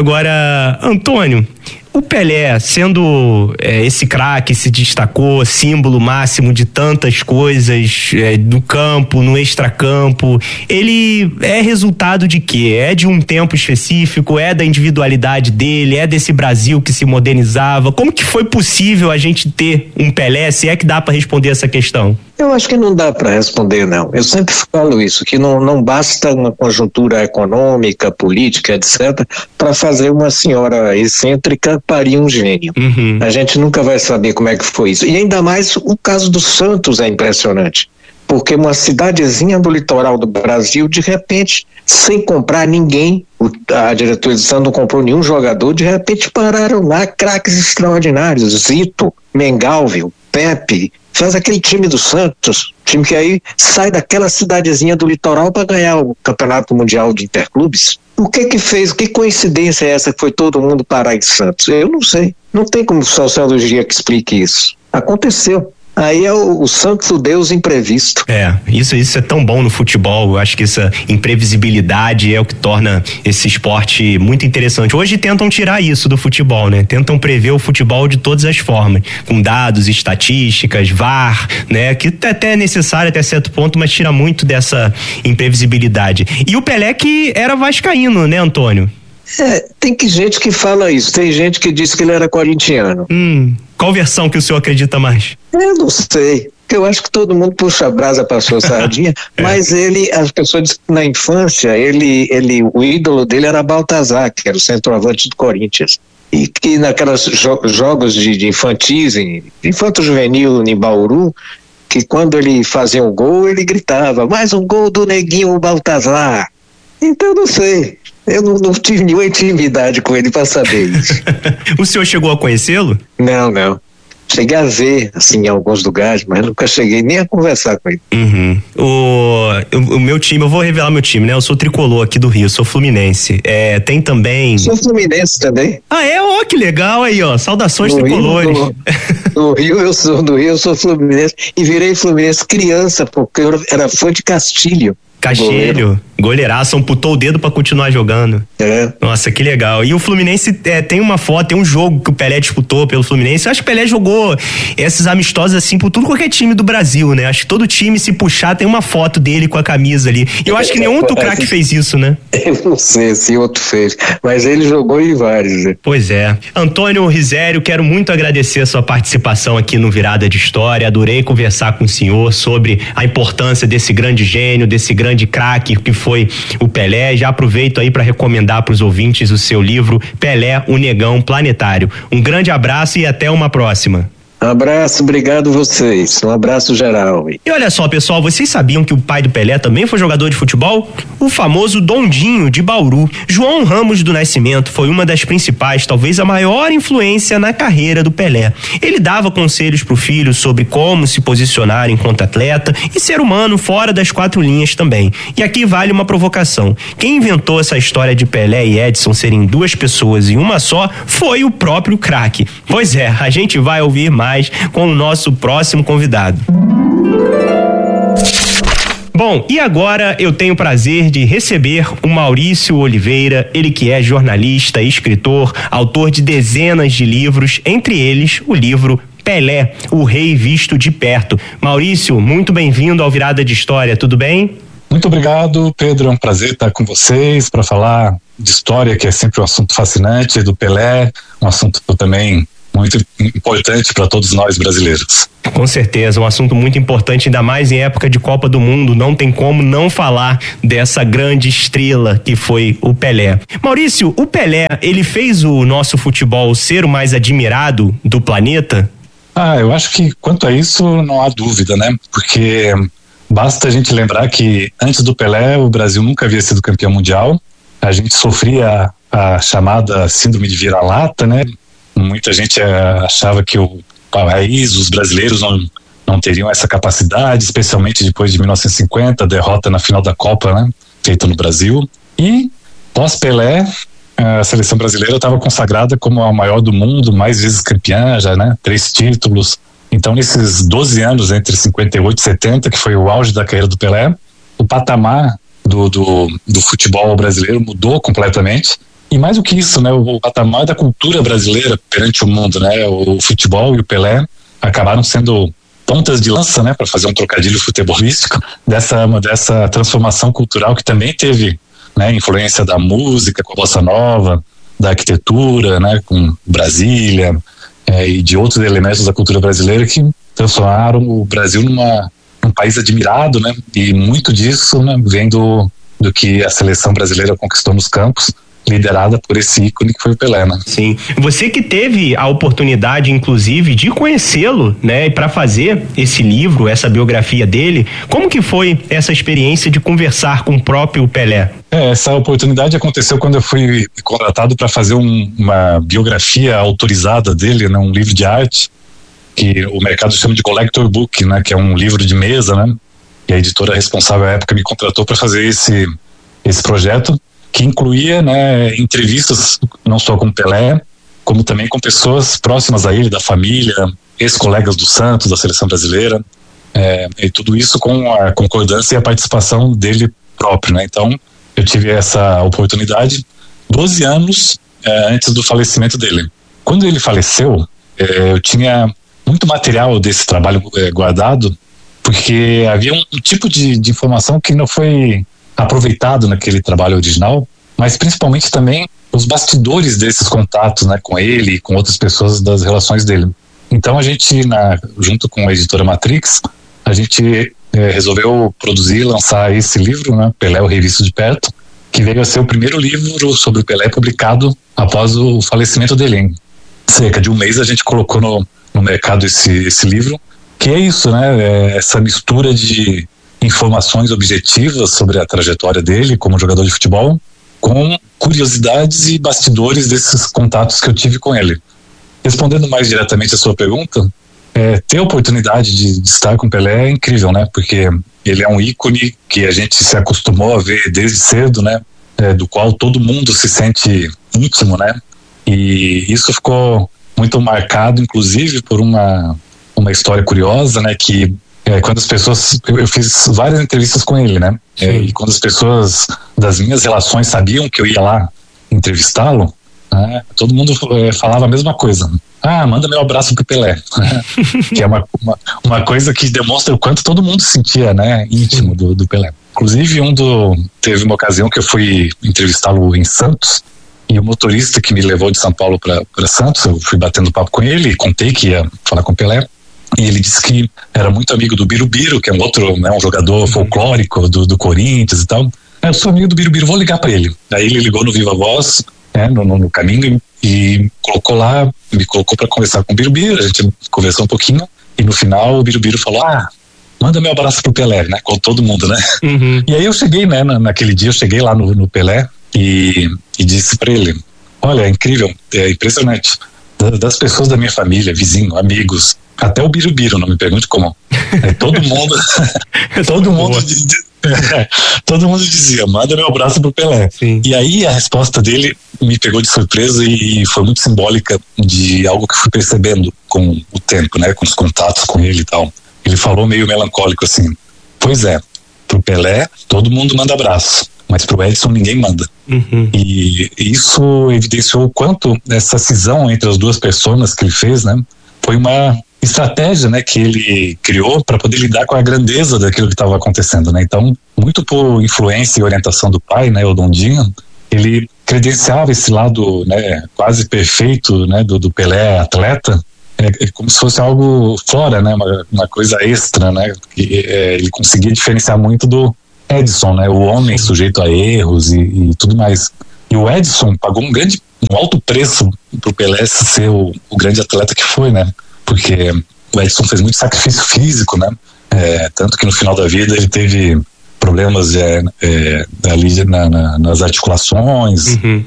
Agora, Antônio, o Pelé, sendo é, esse craque, se destacou, símbolo máximo de tantas coisas é, do campo, no extracampo, ele é resultado de quê? É de um tempo específico? É da individualidade dele? É desse Brasil que se modernizava? Como que foi possível a gente ter um Pelé, se é que dá para responder essa questão? Eu acho que não dá para responder, não. Eu sempre falo isso, que não, não basta uma conjuntura econômica, política, etcétera, para fazer uma senhora excêntrica parir um gênio. Uhum. A gente nunca vai saber como é que foi isso. E ainda mais o caso do Santos é impressionante, porque uma cidadezinha do litoral do Brasil, de repente, sem comprar ninguém, a diretoria do Santos não comprou nenhum jogador, de repente pararam lá craques extraordinários, Zito, Mengalvio, Pepe, faz aquele time do Santos, time que aí sai daquela cidadezinha do litoral para ganhar o Campeonato Mundial de Interclubes. O que que fez, que coincidência é essa que foi todo mundo parar em Santos? Eu não sei, não tem como sociologia que explique isso. Aconteceu. Aí é o, o santo Deus imprevisto. É, isso, isso é tão bom no futebol. Eu acho que essa imprevisibilidade é o que torna esse esporte muito interessante. Hoje tentam tirar isso do futebol, né? Tentam prever o futebol de todas as formas, com dados, estatísticas, V A R, né? Que até é necessário até certo ponto, mas tira muito dessa imprevisibilidade. E o Pelé que era vascaíno, né, Antônio? É, tem que gente que fala isso, tem gente que diz que ele era corintiano. Hum, qual versão que o senhor acredita mais? Eu não sei, eu acho que todo mundo puxa a brasa para sua sardinha, é. Mas ele, as pessoas dizem que na infância, ele, ele, o ídolo dele era Baltazar, que era o centroavante do Corinthians. E que naquelas jo- jogos de, de infantis, infanto-juvenil em Bauru, que quando ele fazia um gol, ele gritava, mais um gol do neguinho Baltazar. Então não sei. Eu não, não tive nenhuma intimidade com ele para saber isso. O senhor chegou a conhecê-lo? Não, não. Cheguei a ver, assim, em alguns lugares, mas nunca cheguei nem a conversar com ele. Uhum. O, o, o meu time, eu vou revelar meu time, né? Eu sou tricolor aqui do Rio, sou fluminense. É, tem também... Sou fluminense também. Ah, é? Ó, que legal aí, ó. Saudações no tricolores. Rio, no, no Rio, eu sou do Rio, eu sou fluminense. E virei fluminense criança, porque eu era fã de Castilho. Castilho, goleiraço, amputou o dedo pra continuar jogando. É. Nossa, que legal. E o Fluminense é, tem uma foto, tem um jogo que o Pelé disputou pelo Fluminense. Eu acho que o Pelé jogou esses amistosos assim por tudo qualquer time do Brasil, né? Acho que todo time, se puxar, tem uma foto dele com a camisa ali. E eu acho que nenhum outro craque fez isso, né? Eu não sei se outro fez, mas ele jogou em vários. Né? Pois é. Antônio Rizério, quero muito agradecer a sua participação aqui no Virada de História. Adorei conversar com o senhor sobre a importância desse grande gênio, desse grande grande craque que foi o Pelé. Já aproveito aí para recomendar para os ouvintes o seu livro Pelé, o Negão Planetário. Um grande abraço e até uma próxima. Um abraço, obrigado vocês. Um abraço geral. E olha só, pessoal, vocês sabiam que o pai do Pelé também foi jogador de futebol? O famoso Dondinho de Bauru. João Ramos do Nascimento foi uma das principais, talvez a maior influência na carreira do Pelé. Ele dava conselhos pro filho sobre como se posicionar enquanto atleta e ser humano fora das quatro linhas também. E aqui vale uma provocação. Quem inventou essa história de Pelé e Edson serem duas pessoas em uma só foi o próprio craque. Pois é, a gente vai ouvir mais com o nosso próximo convidado. Bom, e agora eu tenho o prazer de receber o Maurício Oliveira, ele que é jornalista, escritor, autor de dezenas de livros, entre eles o livro Pelé, o Rei Visto de Perto. Maurício, muito bem-vindo ao Virada de História, tudo bem? Muito obrigado, Pedro, é um prazer estar com vocês para falar de história, que é sempre um assunto fascinante, do Pelé, um assunto também muito importante para todos nós brasileiros. Com certeza, um assunto muito importante, ainda mais em época de Copa do Mundo, não tem como não falar dessa grande estrela que foi o Pelé. Maurício, o Pelé, ele fez o nosso futebol ser o mais admirado do planeta? Ah, eu acho que quanto a isso não há dúvida, né? Porque basta a gente lembrar que antes do Pelé o Brasil nunca havia sido campeão mundial, a gente sofria a chamada síndrome de vira-lata, né? Muita gente achava que o país, os brasileiros não, não teriam essa capacidade, especialmente depois de mil novecentos e cinquenta, a derrota na final da Copa, né, feita no Brasil. E pós-Pelé, a seleção brasileira estava consagrada como a maior do mundo, mais vezes campeã, já, né, três títulos. Então, nesses doze anos, entre cinquenta e oito e setenta, que foi o auge da carreira do Pelé, o patamar do, do, do futebol brasileiro mudou completamente. E mais do que isso, né, o patamar da cultura brasileira perante o mundo, né, o futebol e o Pelé acabaram sendo pontas de lança, né, para fazer um trocadilho futebolístico dessa dessa transformação cultural que também teve, né, influência da música com a bossa nova, da arquitetura, né, com Brasília é, e de outros elementos da cultura brasileira que transformaram o Brasil numa um país admirado, né, e muito disso, né, vem do, do que a seleção brasileira conquistou nos campos, liderada por esse ícone que foi o Pelé, né? Sim. Você que teve a oportunidade, inclusive, de conhecê-lo, né? E para fazer esse livro, essa biografia dele, como que foi essa experiência de conversar com o próprio Pelé? É, essa oportunidade aconteceu quando eu fui contratado para fazer um, uma biografia autorizada dele, né? Um livro de arte, que o mercado chama de collector book, né? Que é um livro de mesa, né? E a editora responsável à época me contratou para fazer esse, esse projeto, que incluía, né, entrevistas não só com Pelé, como também com pessoas próximas a ele, da família, ex-colegas do Santos, da seleção brasileira, é, e tudo isso com a concordância e a participação dele próprio, né? Então, eu tive essa oportunidade doze anos é, antes do falecimento dele. Quando ele faleceu, é, eu tinha muito material desse trabalho é, guardado, porque havia um, um tipo de, de informação que não foi aproveitado naquele trabalho original, mas principalmente também os bastidores desses contatos, né, com ele e com outras pessoas das relações dele. Então a gente, na, junto com a editora Matrix, a gente é, resolveu produzir e lançar esse livro, né, Pelé, o Rei Visto de Perto, que veio a ser o primeiro livro sobre o Pelé publicado após o falecimento dele. Em cerca de um mês a gente colocou no, no mercado esse, esse livro, que é isso, né, é essa mistura de informações objetivas sobre a trajetória dele como jogador de futebol, com curiosidades e bastidores desses contatos que eu tive com ele. Respondendo mais diretamente a sua pergunta, é, ter a oportunidade de, de estar com Pelé é incrível, né? Porque ele é um ícone que a gente se acostumou a ver desde cedo, né? É, do qual todo mundo se sente íntimo, né? E isso ficou muito marcado, inclusive, por uma, uma história curiosa, né? Que É, quando as pessoas, eu, eu fiz várias entrevistas com ele, né? É, e quando as pessoas das minhas relações sabiam que eu ia lá entrevistá-lo, né, todo mundo é, falava a mesma coisa. Ah, manda meu abraço pro Pelé. Que é uma, uma, uma coisa que demonstra o quanto todo mundo se sentia, né, íntimo do, do Pelé. Inclusive, um do, teve uma ocasião que eu fui entrevistá-lo em Santos, e o motorista que me levou de São Paulo para Santos, eu fui batendo papo com ele e contei que ia falar com o Pelé. E ele disse que era muito amigo do Birubiru, que é um outro, né, um jogador folclórico do, do Corinthians e tal. Eu sou amigo do Birubiru, vou ligar para ele. Aí ele ligou no Viva Voz, né, no, no caminho, e e colocou lá, me colocou para conversar com o Birubiru, a gente conversou um pouquinho, e no final o Birubiru falou, ah, manda meu abraço pro Pelé, né, com todo mundo, né. Uhum. E aí eu cheguei, né, na, naquele dia eu cheguei lá no, no Pelé e, e disse para ele, olha, é incrível, é impressionante, das pessoas da minha família, vizinho, amigos, até o Birubiru, não me pergunte como, é, todo mundo, todo mundo... todo mundo dizia, manda meu abraço pro Pelé. Sim. E aí a resposta dele me pegou de surpresa e foi muito simbólica de algo que fui percebendo com o tempo, né, com os contatos com ele e tal. Ele falou meio melancólico assim, pois é, pro Pelé todo mundo manda abraço, mas pro Edson ninguém manda. Uhum. E isso evidenciou o quanto essa cisão entre as duas pessoas que ele fez, né, foi uma estratégia, né, que ele criou para poder lidar com a grandeza daquilo que estava acontecendo, né? Então, muito por influência e orientação do pai, né, o Dondinho, ele credenciava esse lado, né, quase perfeito, né, do, do Pelé atleta, é, como se fosse algo fora, né, uma, uma coisa extra, né, que é, ele conseguia diferenciar muito do Edson, né, o homem sujeito a erros e, e tudo mais. E o Edson pagou um grande, um alto preço pro Pelé ser o, o grande atleta que foi, né? Porque o Edson fez muito sacrifício físico, né? É, tanto que no final da vida ele teve problemas é, é, ali na, na, nas articulações, uhum.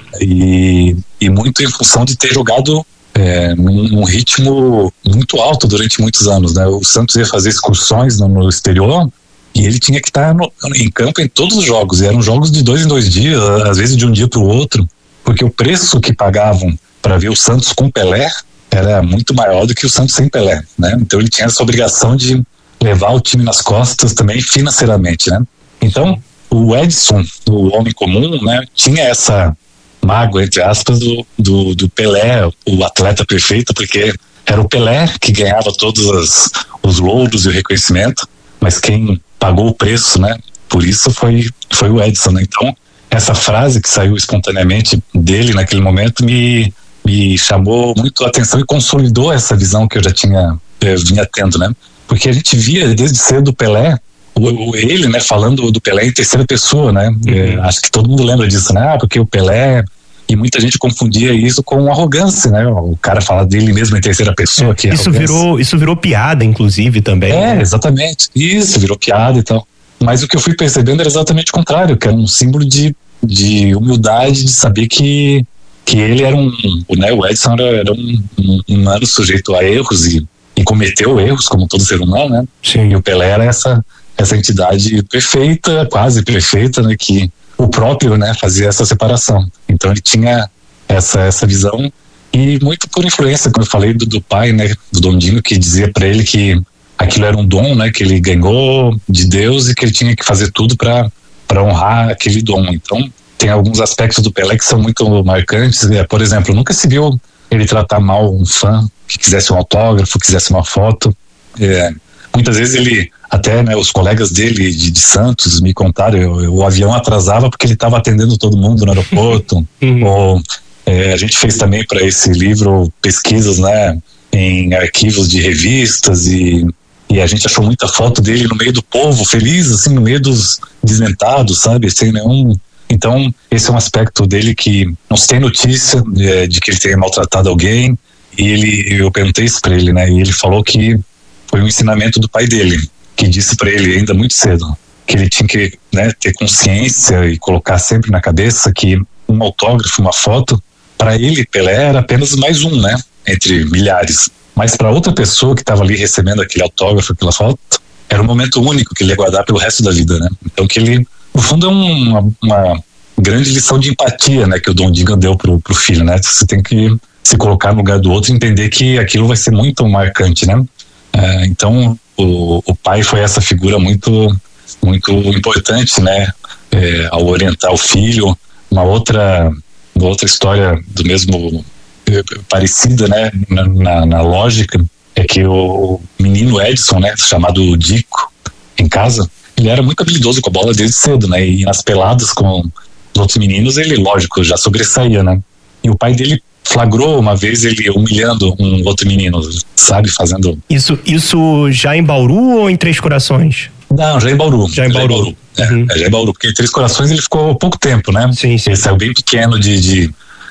e, e muito em função de ter jogado é, num, num ritmo muito alto durante muitos anos, né? O Santos ia fazer excursões no, no exterior e ele tinha que estar no, em campo em todos os jogos, e eram jogos de dois em dois dias, às vezes de um dia para o outro, porque o preço que pagavam para ver o Santos com Pelé era muito maior do que o Santos sem Pelé, né? Então ele tinha essa obrigação de levar o time nas costas também financeiramente, né? Então o Edson, o homem comum, né, tinha essa mágoa, entre aspas, do, do, do Pelé, o atleta perfeito, porque era o Pelé que ganhava todos as, os louros e o reconhecimento, mas quem pagou o preço, né, por isso foi, foi o Edson, né? Então essa frase que saiu espontaneamente dele naquele momento me me chamou muito a atenção e consolidou essa visão que eu já tinha, eu vinha tendo, né? Porque a gente via desde cedo o Pelé, o, o, ele, né, falando do Pelé em terceira pessoa, né? Uhum. É, acho que todo mundo lembra disso, né? Ah, porque o Pelé, e muita gente confundia isso com arrogância, né? O cara fala dele mesmo em terceira pessoa, é, que é isso virou, isso virou piada, inclusive, também. É, né? Exatamente, isso, virou piada e tal. Mas o que eu fui percebendo era exatamente o contrário, que era um símbolo de, de humildade, de saber que que ele era um, né, o Edson era, era um, um humano sujeito a erros e, e cometeu erros como todo ser humano, né? Sim. E o Pelé era essa, essa entidade perfeita, quase perfeita, né, que o próprio, né, fazia essa separação. Então ele tinha essa, essa visão, e muito por influência, como eu falei, do, do pai, né, do Dondinho, que dizia para ele que aquilo era um dom, né, que ele ganhou de Deus e que ele tinha que fazer tudo para para honrar aquele dom. Então tem alguns aspectos do Pelé que são muito marcantes. Por exemplo, nunca se viu ele tratar mal um fã que quisesse um autógrafo, quisesse uma foto. É, muitas vezes ele, até, né, os colegas dele de, de Santos me contaram, eu, eu, o avião atrasava porque ele estava atendendo todo mundo no aeroporto. Uhum. Ou é, a gente fez também para esse livro pesquisas, né, em arquivos de revistas, e, e a gente achou muita foto dele no meio do povo, feliz, assim, no meio dos desmentados, sabe, sem nenhum... Então, esse é um aspecto dele que não se tem notícia é, de que ele tenha maltratado alguém, e ele, eu perguntei isso para ele, né, e ele falou que foi um ensinamento do pai dele, que disse para ele ainda muito cedo, que ele tinha que, né, ter consciência e colocar sempre na cabeça que um autógrafo, uma foto, para ele, Pelé, era apenas mais um, né, entre milhares, mas para outra pessoa que estava ali recebendo aquele autógrafo, aquela foto, era um momento único que ele ia guardar pelo resto da vida, né, então que ele... No fundo é uma, uma grande lição de empatia, né, que o Dondinho deu pro, pro filho, né? Você tem que se colocar no lugar do outro e entender que aquilo vai ser muito marcante, né? É, então o, o pai foi essa figura muito, muito importante, né? É, ao orientar o filho. Uma outra, uma outra história do mesmo parecida, né? Na, na, na lógica é que o menino Edson, né? Chamado Dico, em casa, ele era muito habilidoso com a bola desde cedo, né? E nas peladas com os outros meninos, ele, lógico, já sobressaía, né? E o pai dele flagrou uma vez ele humilhando um outro menino, sabe? Fazendo... Isso, isso já em Bauru ou em Três Corações? Não, já em Bauru. Já em Bauru. Já em Bauru. É, uhum. é, já em Bauru, porque em Três Corações ele ficou pouco tempo, né? Sim, sim. Ele saiu bem pequeno de, de,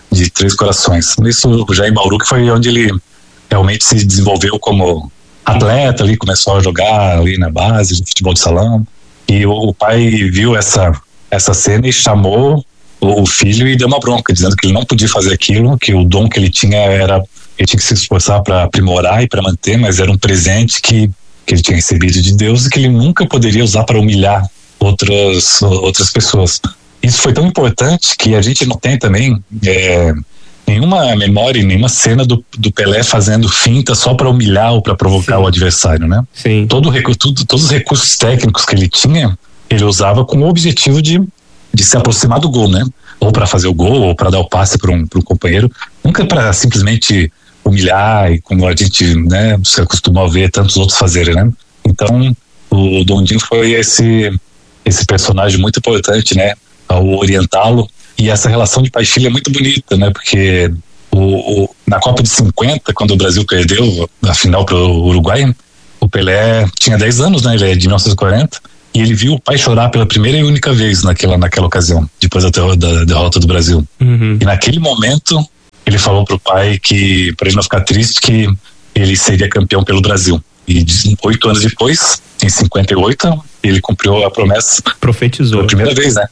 de Três Corações. Isso já em Bauru, que foi onde ele realmente se desenvolveu como atleta ali, começou a jogar ali na base de futebol de salão, e o, o pai viu essa, essa cena e chamou o, o filho e deu uma bronca, dizendo que ele não podia fazer aquilo, que o dom que ele tinha era, ele tinha que se esforçar para aprimorar e para manter, mas era um presente que, que ele tinha recebido de Deus e que ele nunca poderia usar para humilhar outras, outras pessoas. Isso foi tão importante que a gente não tem também é, nenhuma memória, nenhuma cena do, do Pelé fazendo finta só para humilhar ou para provocar Sim. o adversário, né? Sim. Todo, tudo, todos os recursos técnicos que ele tinha, ele usava com o objetivo de, de se aproximar do gol, né? Ou para fazer o gol, ou para dar o passe para um, para um companheiro, nunca para simplesmente humilhar, e como a gente, né, se acostumou a ver tantos outros fazerem, né? Então, o Dondinho foi esse, esse personagem muito importante, né? Ao orientá-lo. E essa relação de pai e filho é muito bonita, né? Porque o, o, na Copa de cinquenta, quando o Brasil perdeu a final para o Uruguai, o Pelé tinha dez anos, né? Ele é de mil novecentos e quarenta, e ele viu o pai chorar pela primeira e única vez naquela, naquela ocasião, depois da, da derrota do Brasil. Uhum. E naquele momento, ele falou pro pai que, para ele não ficar triste, que ele seria campeão pelo Brasil. E oito anos depois, em cinquenta e oito, ele cumpriu a promessa. Profetizou. Pela primeira vez, né?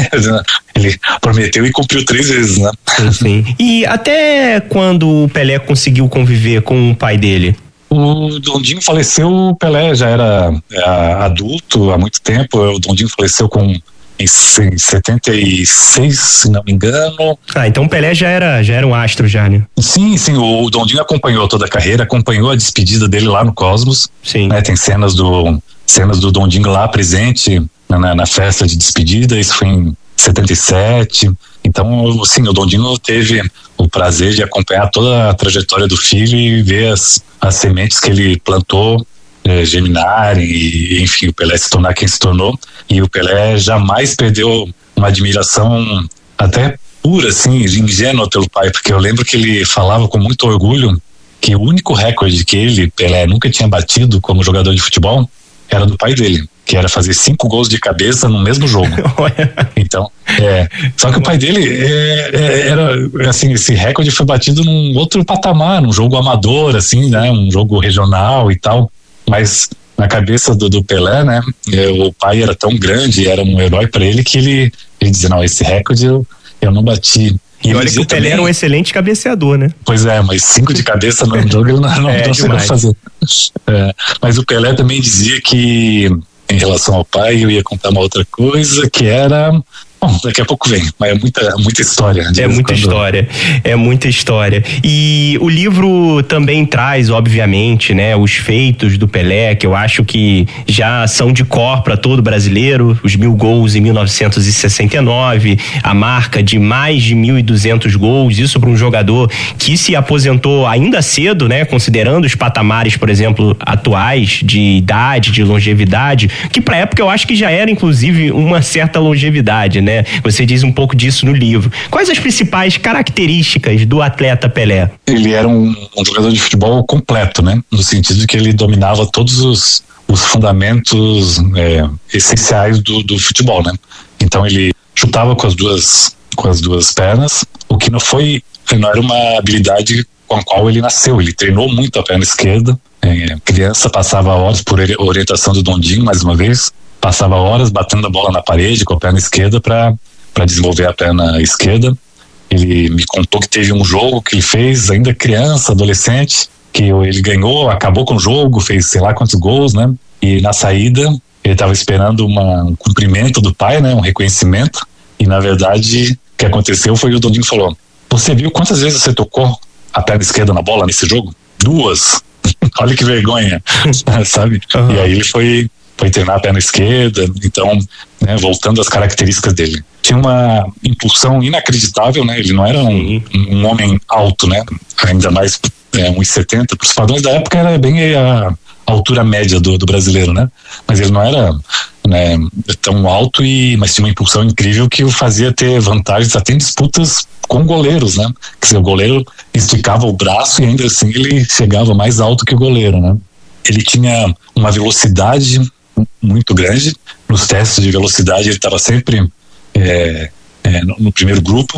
Ele prometeu e cumpriu três vezes, né? Sim, sim. E até quando o Pelé conseguiu conviver com o pai dele? O Dondinho faleceu, o Pelé já era é, adulto há muito tempo. O Dondinho faleceu com em setenta e seis, se não me engano. Ah, então o Pelé já era, já era um astro já, né? Sim, sim, o Dondinho acompanhou toda a carreira, acompanhou a despedida dele lá no Cosmos. Sim. Né, tem cenas do, cenas do Dondinho lá presente na, na festa de despedida, isso foi em setenta e sete. Então, sim, o Dondinho teve o prazer de acompanhar toda a trajetória do filho e ver as, as sementes que ele plantou É, germinarem e, enfim, o Pelé se tornar quem se tornou. E o Pelé jamais perdeu uma admiração até pura, assim, ingênua pelo pai, porque eu lembro que ele falava com muito orgulho que o único recorde que ele, Pelé, nunca tinha batido como jogador de futebol era do pai dele, que era fazer cinco gols de cabeça no mesmo jogo. Então, é, só que o pai dele é, é, era, assim, esse recorde foi batido num outro patamar, num jogo amador, assim, né, um jogo regional e tal. Mas na cabeça do, do Pelé, né, o pai era tão grande, era um herói para ele, que ele, ele dizia, não, esse recorde eu, eu não bati. E, e olha que o Pelé também, era um excelente cabeceador, né? Pois é, mas cinco de cabeça no jogo ele não, não é, conseguiu fazer. É, mas o Pelé também dizia que, em relação ao pai, eu ia contar uma outra coisa, que era... Bom, daqui a pouco vem, mas é muita, muita história. É muita quando... história, é muita história. E o livro também traz, obviamente, né, os feitos do Pelé, que eu acho que já são de cor para todo brasileiro, os mil gols em mil novecentos e sessenta e nove, a marca de mais de mil e duzentos gols, isso para um jogador que se aposentou ainda cedo, né, considerando os patamares, por exemplo, atuais de idade, de longevidade, que para época eu acho que já era, inclusive, uma certa longevidade, né? Você diz um pouco disso no livro. Quais as principais características do atleta Pelé? Ele era um, um jogador de futebol completo, né? No sentido de que ele dominava todos os, os fundamentos é, essenciais do, do futebol, né? Então ele chutava com as duas com as duas pernas, o que não foi, não era uma habilidade com a qual ele nasceu. Ele treinou muito a perna esquerda. É, criança, passava horas por orientação do Dondinho, mais uma vez. Passava horas batendo a bola na parede com a perna esquerda para para desenvolver a perna esquerda. Ele me contou que teve um jogo que ele fez ainda criança, adolescente, que ele ganhou, acabou com o jogo, fez sei lá quantos gols, né? E na saída ele estava esperando uma, um cumprimento do pai, né? Um reconhecimento. E na verdade o que aconteceu foi que o Dondinho falou: você viu quantas vezes você tocou a perna esquerda na bola nesse jogo? Duas. Olha que vergonha, sabe? Uhum. E aí ele foi foi treinar a perna esquerda, então, né, voltando às características dele. Tinha uma impulsão inacreditável, né? Ele não era um, um homem alto, né? Ainda mais é, um metro e setenta, para os padrões da época era bem a, a altura média do, do brasileiro, né? Mas ele não era, né, tão alto, e, mas tinha uma impulsão incrível que o fazia ter vantagens até em disputas com goleiros, né? Quer dizer, o goleiro esticava o braço e ainda assim ele chegava mais alto que o goleiro, né? Ele tinha uma velocidade muito grande. Nos testes de velocidade ele estava sempre é, é, no, no primeiro grupo.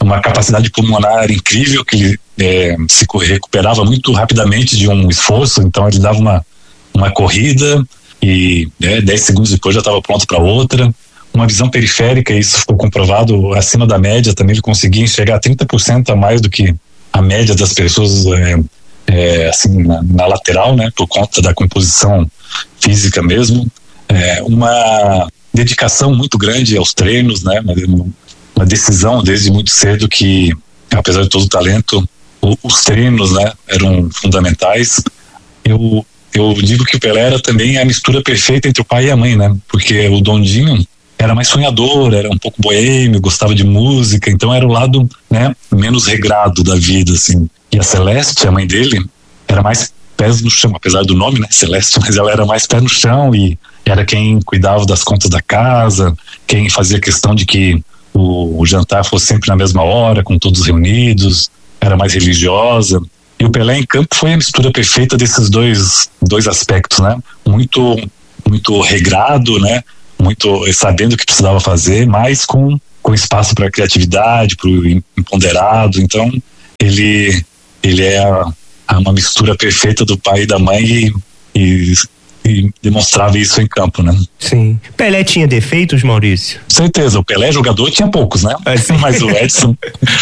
uma capacidade pulmonar incrível, que ele é, se recuperava muito rapidamente de um esforço, então ele dava uma, uma corrida e né, dez segundos depois já estava pronto para outra. Uma visão periférica, isso ficou comprovado acima da média, também ele conseguia enxergar trinta por cento a mais do que a média das pessoas é, é, assim, na, na lateral, né, por conta da composição física mesmo. É, uma dedicação muito grande aos treinos, né, uma, uma decisão desde muito cedo que, apesar de todo o talento, o, os treinos, né, eram fundamentais. Eu, eu digo que o Pelé era também a mistura perfeita entre o pai e a mãe, né, porque o Dondinho era mais sonhador, era um pouco boêmio, gostava de música, então era o lado, né, menos regrado da vida, assim. E a Celeste, a mãe dele, era mais pés no chão, apesar do nome, né, Celeste, mas ela era mais pé no chão e era quem cuidava das contas da casa, quem fazia questão de que o, o jantar fosse sempre na mesma hora, com todos reunidos, era mais religiosa. E o Pelé em campo foi a mistura perfeita desses dois, dois aspectos, né, muito, muito regrado, né, muito sabendo o que precisava fazer, mas com, com espaço para criatividade, para o imponderado. Então ele, ele é a, a uma mistura perfeita do pai e da mãe e, e, e demonstrava isso em campo, né? Sim. Pelé tinha defeitos, Maurício? Certeza, o Pelé jogador tinha poucos, né? É, mas o Edson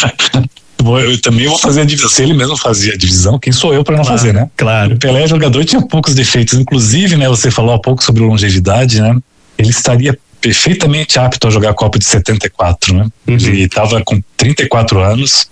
eu também vou fazer a divisão, se ele mesmo fazia a divisão, quem sou eu para não claro, fazer, né? Claro. O Pelé jogador tinha poucos defeitos, inclusive, né, você falou há pouco sobre longevidade, né? Ele estaria perfeitamente apto a jogar a Copa de setenta e quatro, né? Uhum. Ele estava com trinta e quatro anos,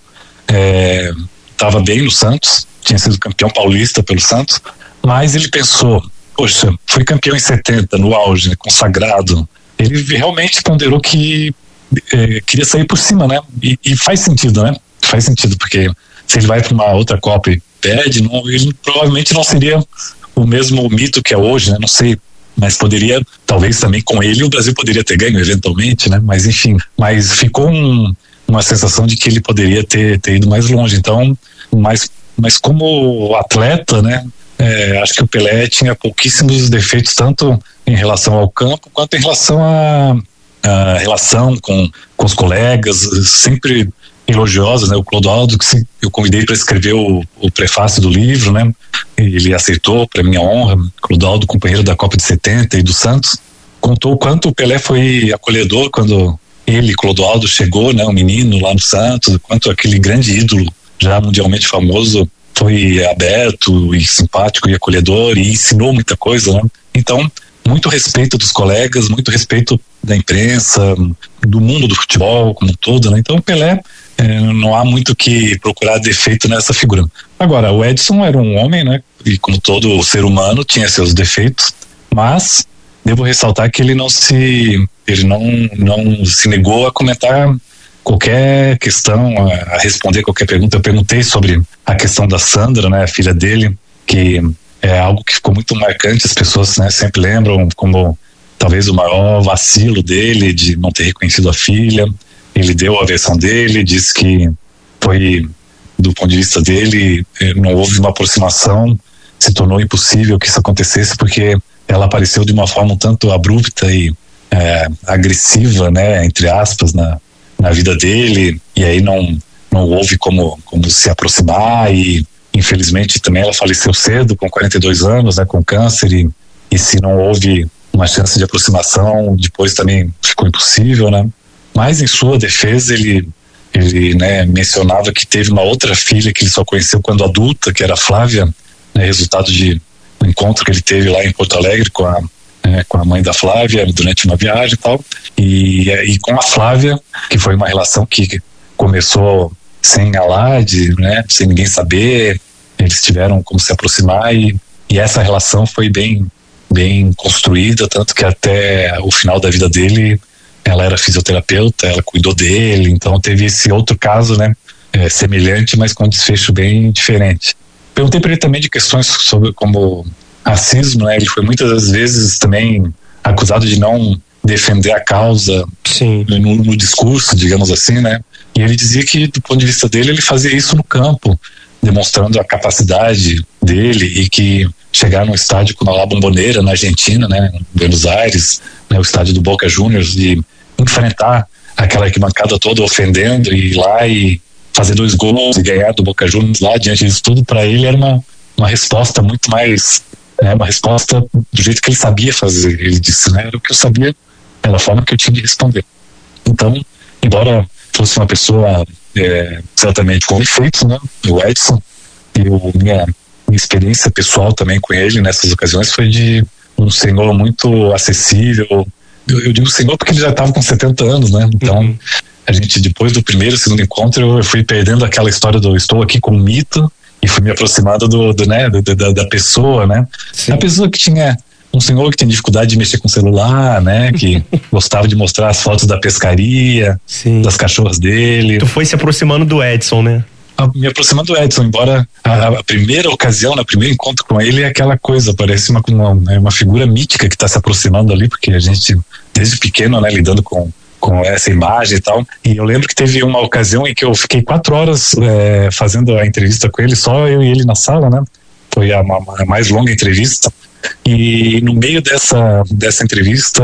estava é, bem no Santos, tinha sido campeão paulista pelo Santos, mas ele pensou, poxa, foi campeão em setenta, no auge, né, consagrado. Ele realmente ponderou que é, queria sair por cima, né? E, e faz sentido, né? Faz sentido, porque se ele vai para uma outra Copa e perde, não, ele provavelmente não seria o mesmo mito que é hoje, né? Não sei, mas poderia, talvez também com ele o Brasil poderia ter ganho eventualmente, né? Mas enfim, mas ficou um, uma sensação de que ele poderia ter, ter ido mais longe. Então, mas, mas como atleta, né? É, acho que o Pelé tinha pouquíssimos defeitos, tanto em relação ao campo quanto em relação à a, a relação com, com os colegas, sempre elogiosa, né? O Clodoaldo, que se, eu convidei para escrever o, o prefácio do livro, né? Ele aceitou, para minha honra. Clodoaldo, companheiro da Copa de setenta e do Santos, contou o quanto o Pelé foi acolhedor quando ele, Clodoaldo, chegou, né? Um menino lá no Santos, quanto aquele grande ídolo já mundialmente famoso foi aberto e simpático e acolhedor e ensinou muita coisa, né? Então, muito respeito dos colegas, muito respeito da imprensa, do mundo do futebol como um todo, né? Então o Pelé, é, não há muito que procurar defeito nessa figura. Agora, o Edson era um homem, né? E como todo ser humano tinha seus defeitos, mas devo ressaltar que ele não se ele não, não se negou a comentar qualquer questão, a, a responder qualquer pergunta. Eu perguntei sobre a questão da Sandra, né? A filha dele, que é algo que ficou muito marcante, as pessoas, né, sempre lembram como talvez o maior vacilo dele de não ter reconhecido a filha. Ele deu a versão dele, disse que foi, do ponto de vista dele, não houve uma aproximação, se tornou impossível que isso acontecesse porque ela apareceu de uma forma um tanto abrupta e é, agressiva, né, entre aspas, na, na vida dele, e aí não, não houve como, como se aproximar e infelizmente também ela faleceu cedo, com quarenta e dois anos, né, com câncer, e, e se não houve uma chance de aproximação, depois também ficou impossível, né? Mas em sua defesa ele, ele né, mencionava que teve uma outra filha que ele só conheceu quando adulta, que era a Flávia, né, resultado de um encontro que ele teve lá em Porto Alegre com a, né, com a mãe da Flávia durante uma viagem e tal, e, e com a Flávia, que foi uma relação que começou sem alarde, né, sem ninguém saber, eles tiveram como se aproximar e, e essa relação foi bem, bem construída, tanto que até o final da vida dele ela era fisioterapeuta, ela cuidou dele, então teve esse outro caso, né, é, semelhante, mas com um desfecho bem diferente. Perguntei para ele também de questões sobre como racismo, né, ele foi muitas das vezes também acusado de não defender a causa no, no discurso, digamos assim, né, e ele dizia que do ponto de vista dele ele fazia isso no campo, demonstrando a capacidade dele e que chegar num estádio como a La Bombonera na Argentina, né, em Buenos Aires, né, o estádio do Boca Juniors, e enfrentar aquela arquibancada toda ofendendo e ir lá e fazer dois gols e ganhar do Boca Juniors lá, diante disso tudo, para ele era uma, uma resposta muito mais, né, uma resposta do jeito que ele sabia fazer. Ele disse, né, era o que eu sabia, era a forma que eu tinha de responder. Então, embora fosse uma pessoa é, certamente com efeitos, né, o Edson, eu, minha, minha experiência pessoal também com ele nessas ocasiões foi de um senhor muito acessível. Eu, eu digo senhor porque ele já estava com setenta anos, né, então uhum. A gente, depois do primeiro, segundo encontro, eu fui perdendo aquela história do estou aqui com o mito e fui me aproximando do, do, né, do, da, da pessoa, né? Sim. A pessoa que tinha, um senhor que tem dificuldade de mexer com o celular, né? Que gostava de mostrar as fotos da pescaria, sim, das cachorras dele. Tu foi se aproximando do Edson, né? A, me aproximando do Edson, embora a, a primeira ocasião, no primeiro encontro com ele é aquela coisa, parece uma, uma, uma figura mítica que está se aproximando ali, porque a gente, desde pequeno, né, lidando com com essa imagem e tal, e eu lembro que teve uma ocasião em que eu fiquei quatro horas é, fazendo a entrevista com ele, só eu e ele na sala, né, foi a, a mais longa entrevista, e no meio dessa, dessa entrevista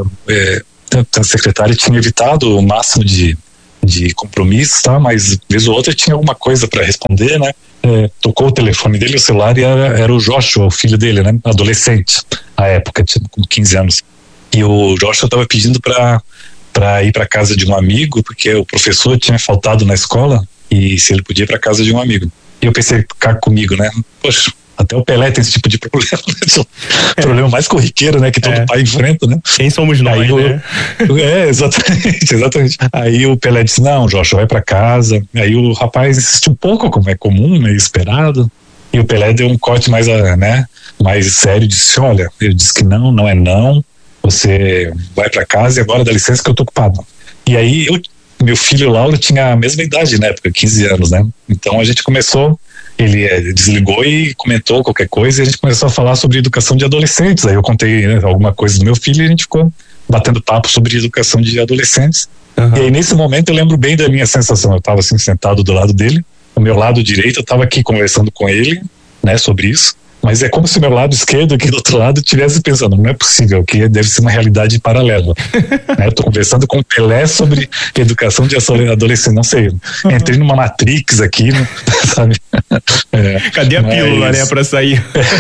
é, a secretária tinha evitado o máximo de, de compromisso, tá, mas vez ou outra tinha alguma coisa para responder, né, é, tocou o telefone dele, o celular, e era, era o Joshua, o filho dele, né, adolescente, à época, tinha com quinze anos, e o Joshua estava pedindo para para ir para casa de um amigo, porque o professor tinha faltado na escola e se ele podia ir para casa de um amigo. E eu pensei, cá comigo, né? Poxa, até o Pelé tem esse tipo de problema, né? É. Problema mais corriqueiro, né? Que todo é. pai enfrenta, né? Quem somos nós, aí né? O, é, exatamente, exatamente. Aí o Pelé disse, não, Joshua, vai para casa. Aí o rapaz insistiu um pouco, como é comum, meio esperado. E o Pelé deu um corte mais, né? Mais sério, disse, olha, ele disse que não, não é não. Você vai para casa e agora dá licença que eu tô ocupado. E aí, eu, meu filho Lauro tinha a mesma idade na época, quinze anos, né? Então a gente começou, ele é, desligou e comentou qualquer coisa e a gente começou a falar sobre educação de adolescentes. Aí eu contei, né, alguma coisa do meu filho e a gente ficou batendo papo sobre educação de adolescentes. Uhum. E aí nesse momento eu lembro bem da minha sensação. Eu tava assim sentado do lado dele, o meu lado direito eu tava aqui conversando com ele, né, sobre isso. Mas é como se o meu lado esquerdo aqui do outro lado estivesse pensando, não é possível, que deve ser uma realidade paralela. né? Eu tô conversando com o Pelé sobre educação de adolescente, não sei, entrei numa Matrix aqui, né? sabe? É, Cadê a mas... pílula, né, pra sair?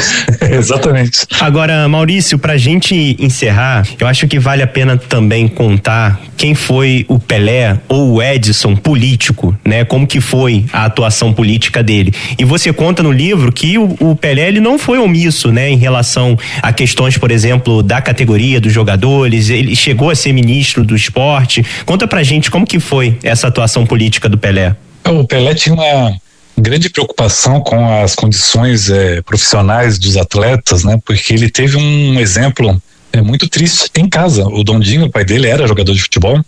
Exatamente. Agora, Maurício, pra gente encerrar, eu acho que vale a pena também contar quem foi o Pelé ou o Edson político, né? Como que foi a atuação política dele. E você conta no livro que o, o Pelé, ele não foi omisso, né, em relação a questões, por exemplo, da categoria dos jogadores, ele chegou a ser ministro do esporte. Conta pra gente como que foi essa atuação política do Pelé. O Pelé tinha uma grande preocupação com as condições é, profissionais dos atletas, né, porque ele teve um exemplo é, muito triste em casa. O Dondinho, o pai dele, era jogador de futebol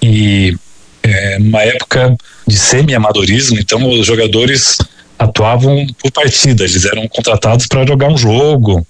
e é, numa época de semi-amadorismo, então os jogadores atuavam por partida, eles eram contratados para jogar um jogo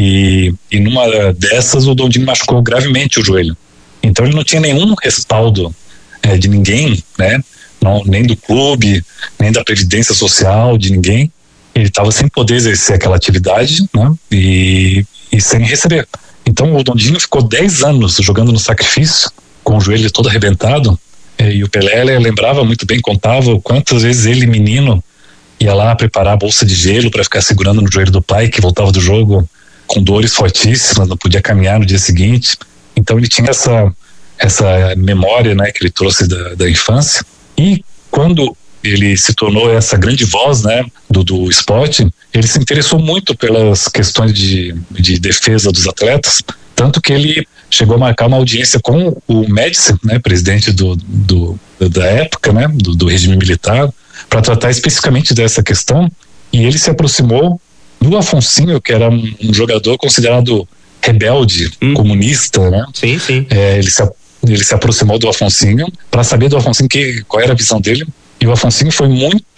e, e numa dessas o Dondinho machucou gravemente o joelho, então ele não tinha nenhum respaldo é, de ninguém, né? Não, nem do clube, nem da previdência social, de ninguém. Ele estava sem poder exercer aquela atividade, né? e, e sem receber. Então o Dondinho ficou dez anos jogando no sacrifício com o joelho todo arrebentado, é, e o Pelé lembrava muito bem, contava quantas vezes ele, menino, ia lá preparar a bolsa de gelo para ficar segurando no joelho do pai, que voltava do jogo com dores fortíssimas, não podia caminhar no dia seguinte. Então ele tinha essa, essa memória, né, que ele trouxe da, da infância. E quando ele se tornou essa grande voz, né, do, do esporte, ele se interessou muito pelas questões de, de defesa dos atletas, tanto que ele chegou a marcar uma audiência com o Médici, né, presidente do, do, da época, né, do, do regime militar, para tratar especificamente dessa questão, e ele se aproximou do Afonsinho, que era um, um jogador considerado rebelde, hum. comunista, né? Sim, sim. É, ele, se, ele se aproximou do Afonsinho para saber do Afonsinho que, qual era a visão dele, e o Afonsinho foi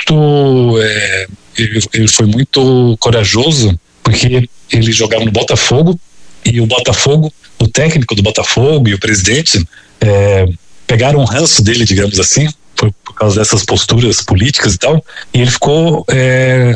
muito é, ele, ele foi muito corajoso, porque ele jogava no Botafogo, e o Botafogo, o técnico do Botafogo e o presidente é, pegaram um ranço dele, digamos assim, por, por causa dessas posturas políticas e tal, e ele ficou é,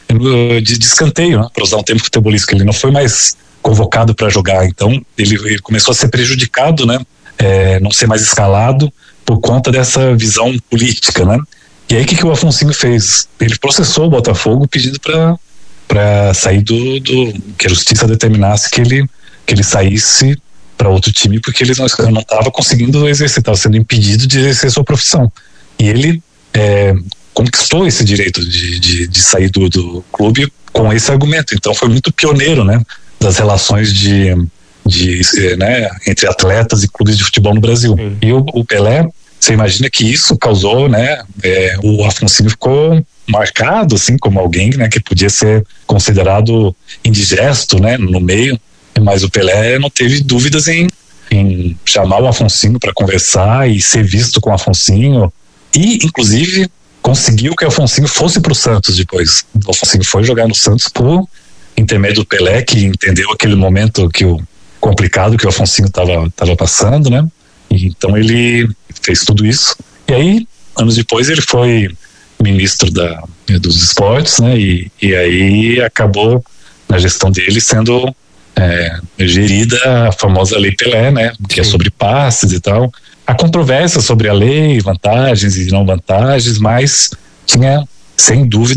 de, de escanteio, né, para usar um termo futebolístico. Ele não foi mais convocado para jogar, então ele, ele começou a ser prejudicado, né, é, não ser mais escalado, por conta dessa visão política, né? E aí o que, que o Afonsinho fez? Ele processou o Botafogo pedindo para para sair do, do que a justiça determinasse que ele que ele saísse para outro time, porque ele não estava conseguindo exercer, estava sendo impedido de exercer sua profissão. E ele é, conquistou esse direito de, de, de sair do, do clube com esse argumento. Então foi muito pioneiro, né, das relações de, de né, entre atletas e clubes de futebol no Brasil. Uhum. E o, o Pelé, você imagina que isso causou, né, é, o Afonsinho ficou marcado assim como alguém, né, que podia ser considerado indigesto, né, no meio. Mas o Pelé não teve dúvidas em, em chamar o Afonsinho para conversar e ser visto com o Afonsinho, e inclusive conseguiu que o Afonsinho fosse para o Santos depois. O Afonsinho foi jogar no Santos por intermédio do Pelé, que entendeu aquele momento que o complicado que o Afonsinho estava tava passando, né? E então ele fez tudo isso. E aí, anos depois, ele foi ministro da, dos esportes, né? E, e aí acabou, na gestão dele, sendo É, gerida a famosa Lei Pelé, né, que é sobre passes e tal. Há controvérsia sobre a lei, vantagens e não vantagens, mas tinha, sem dúvida,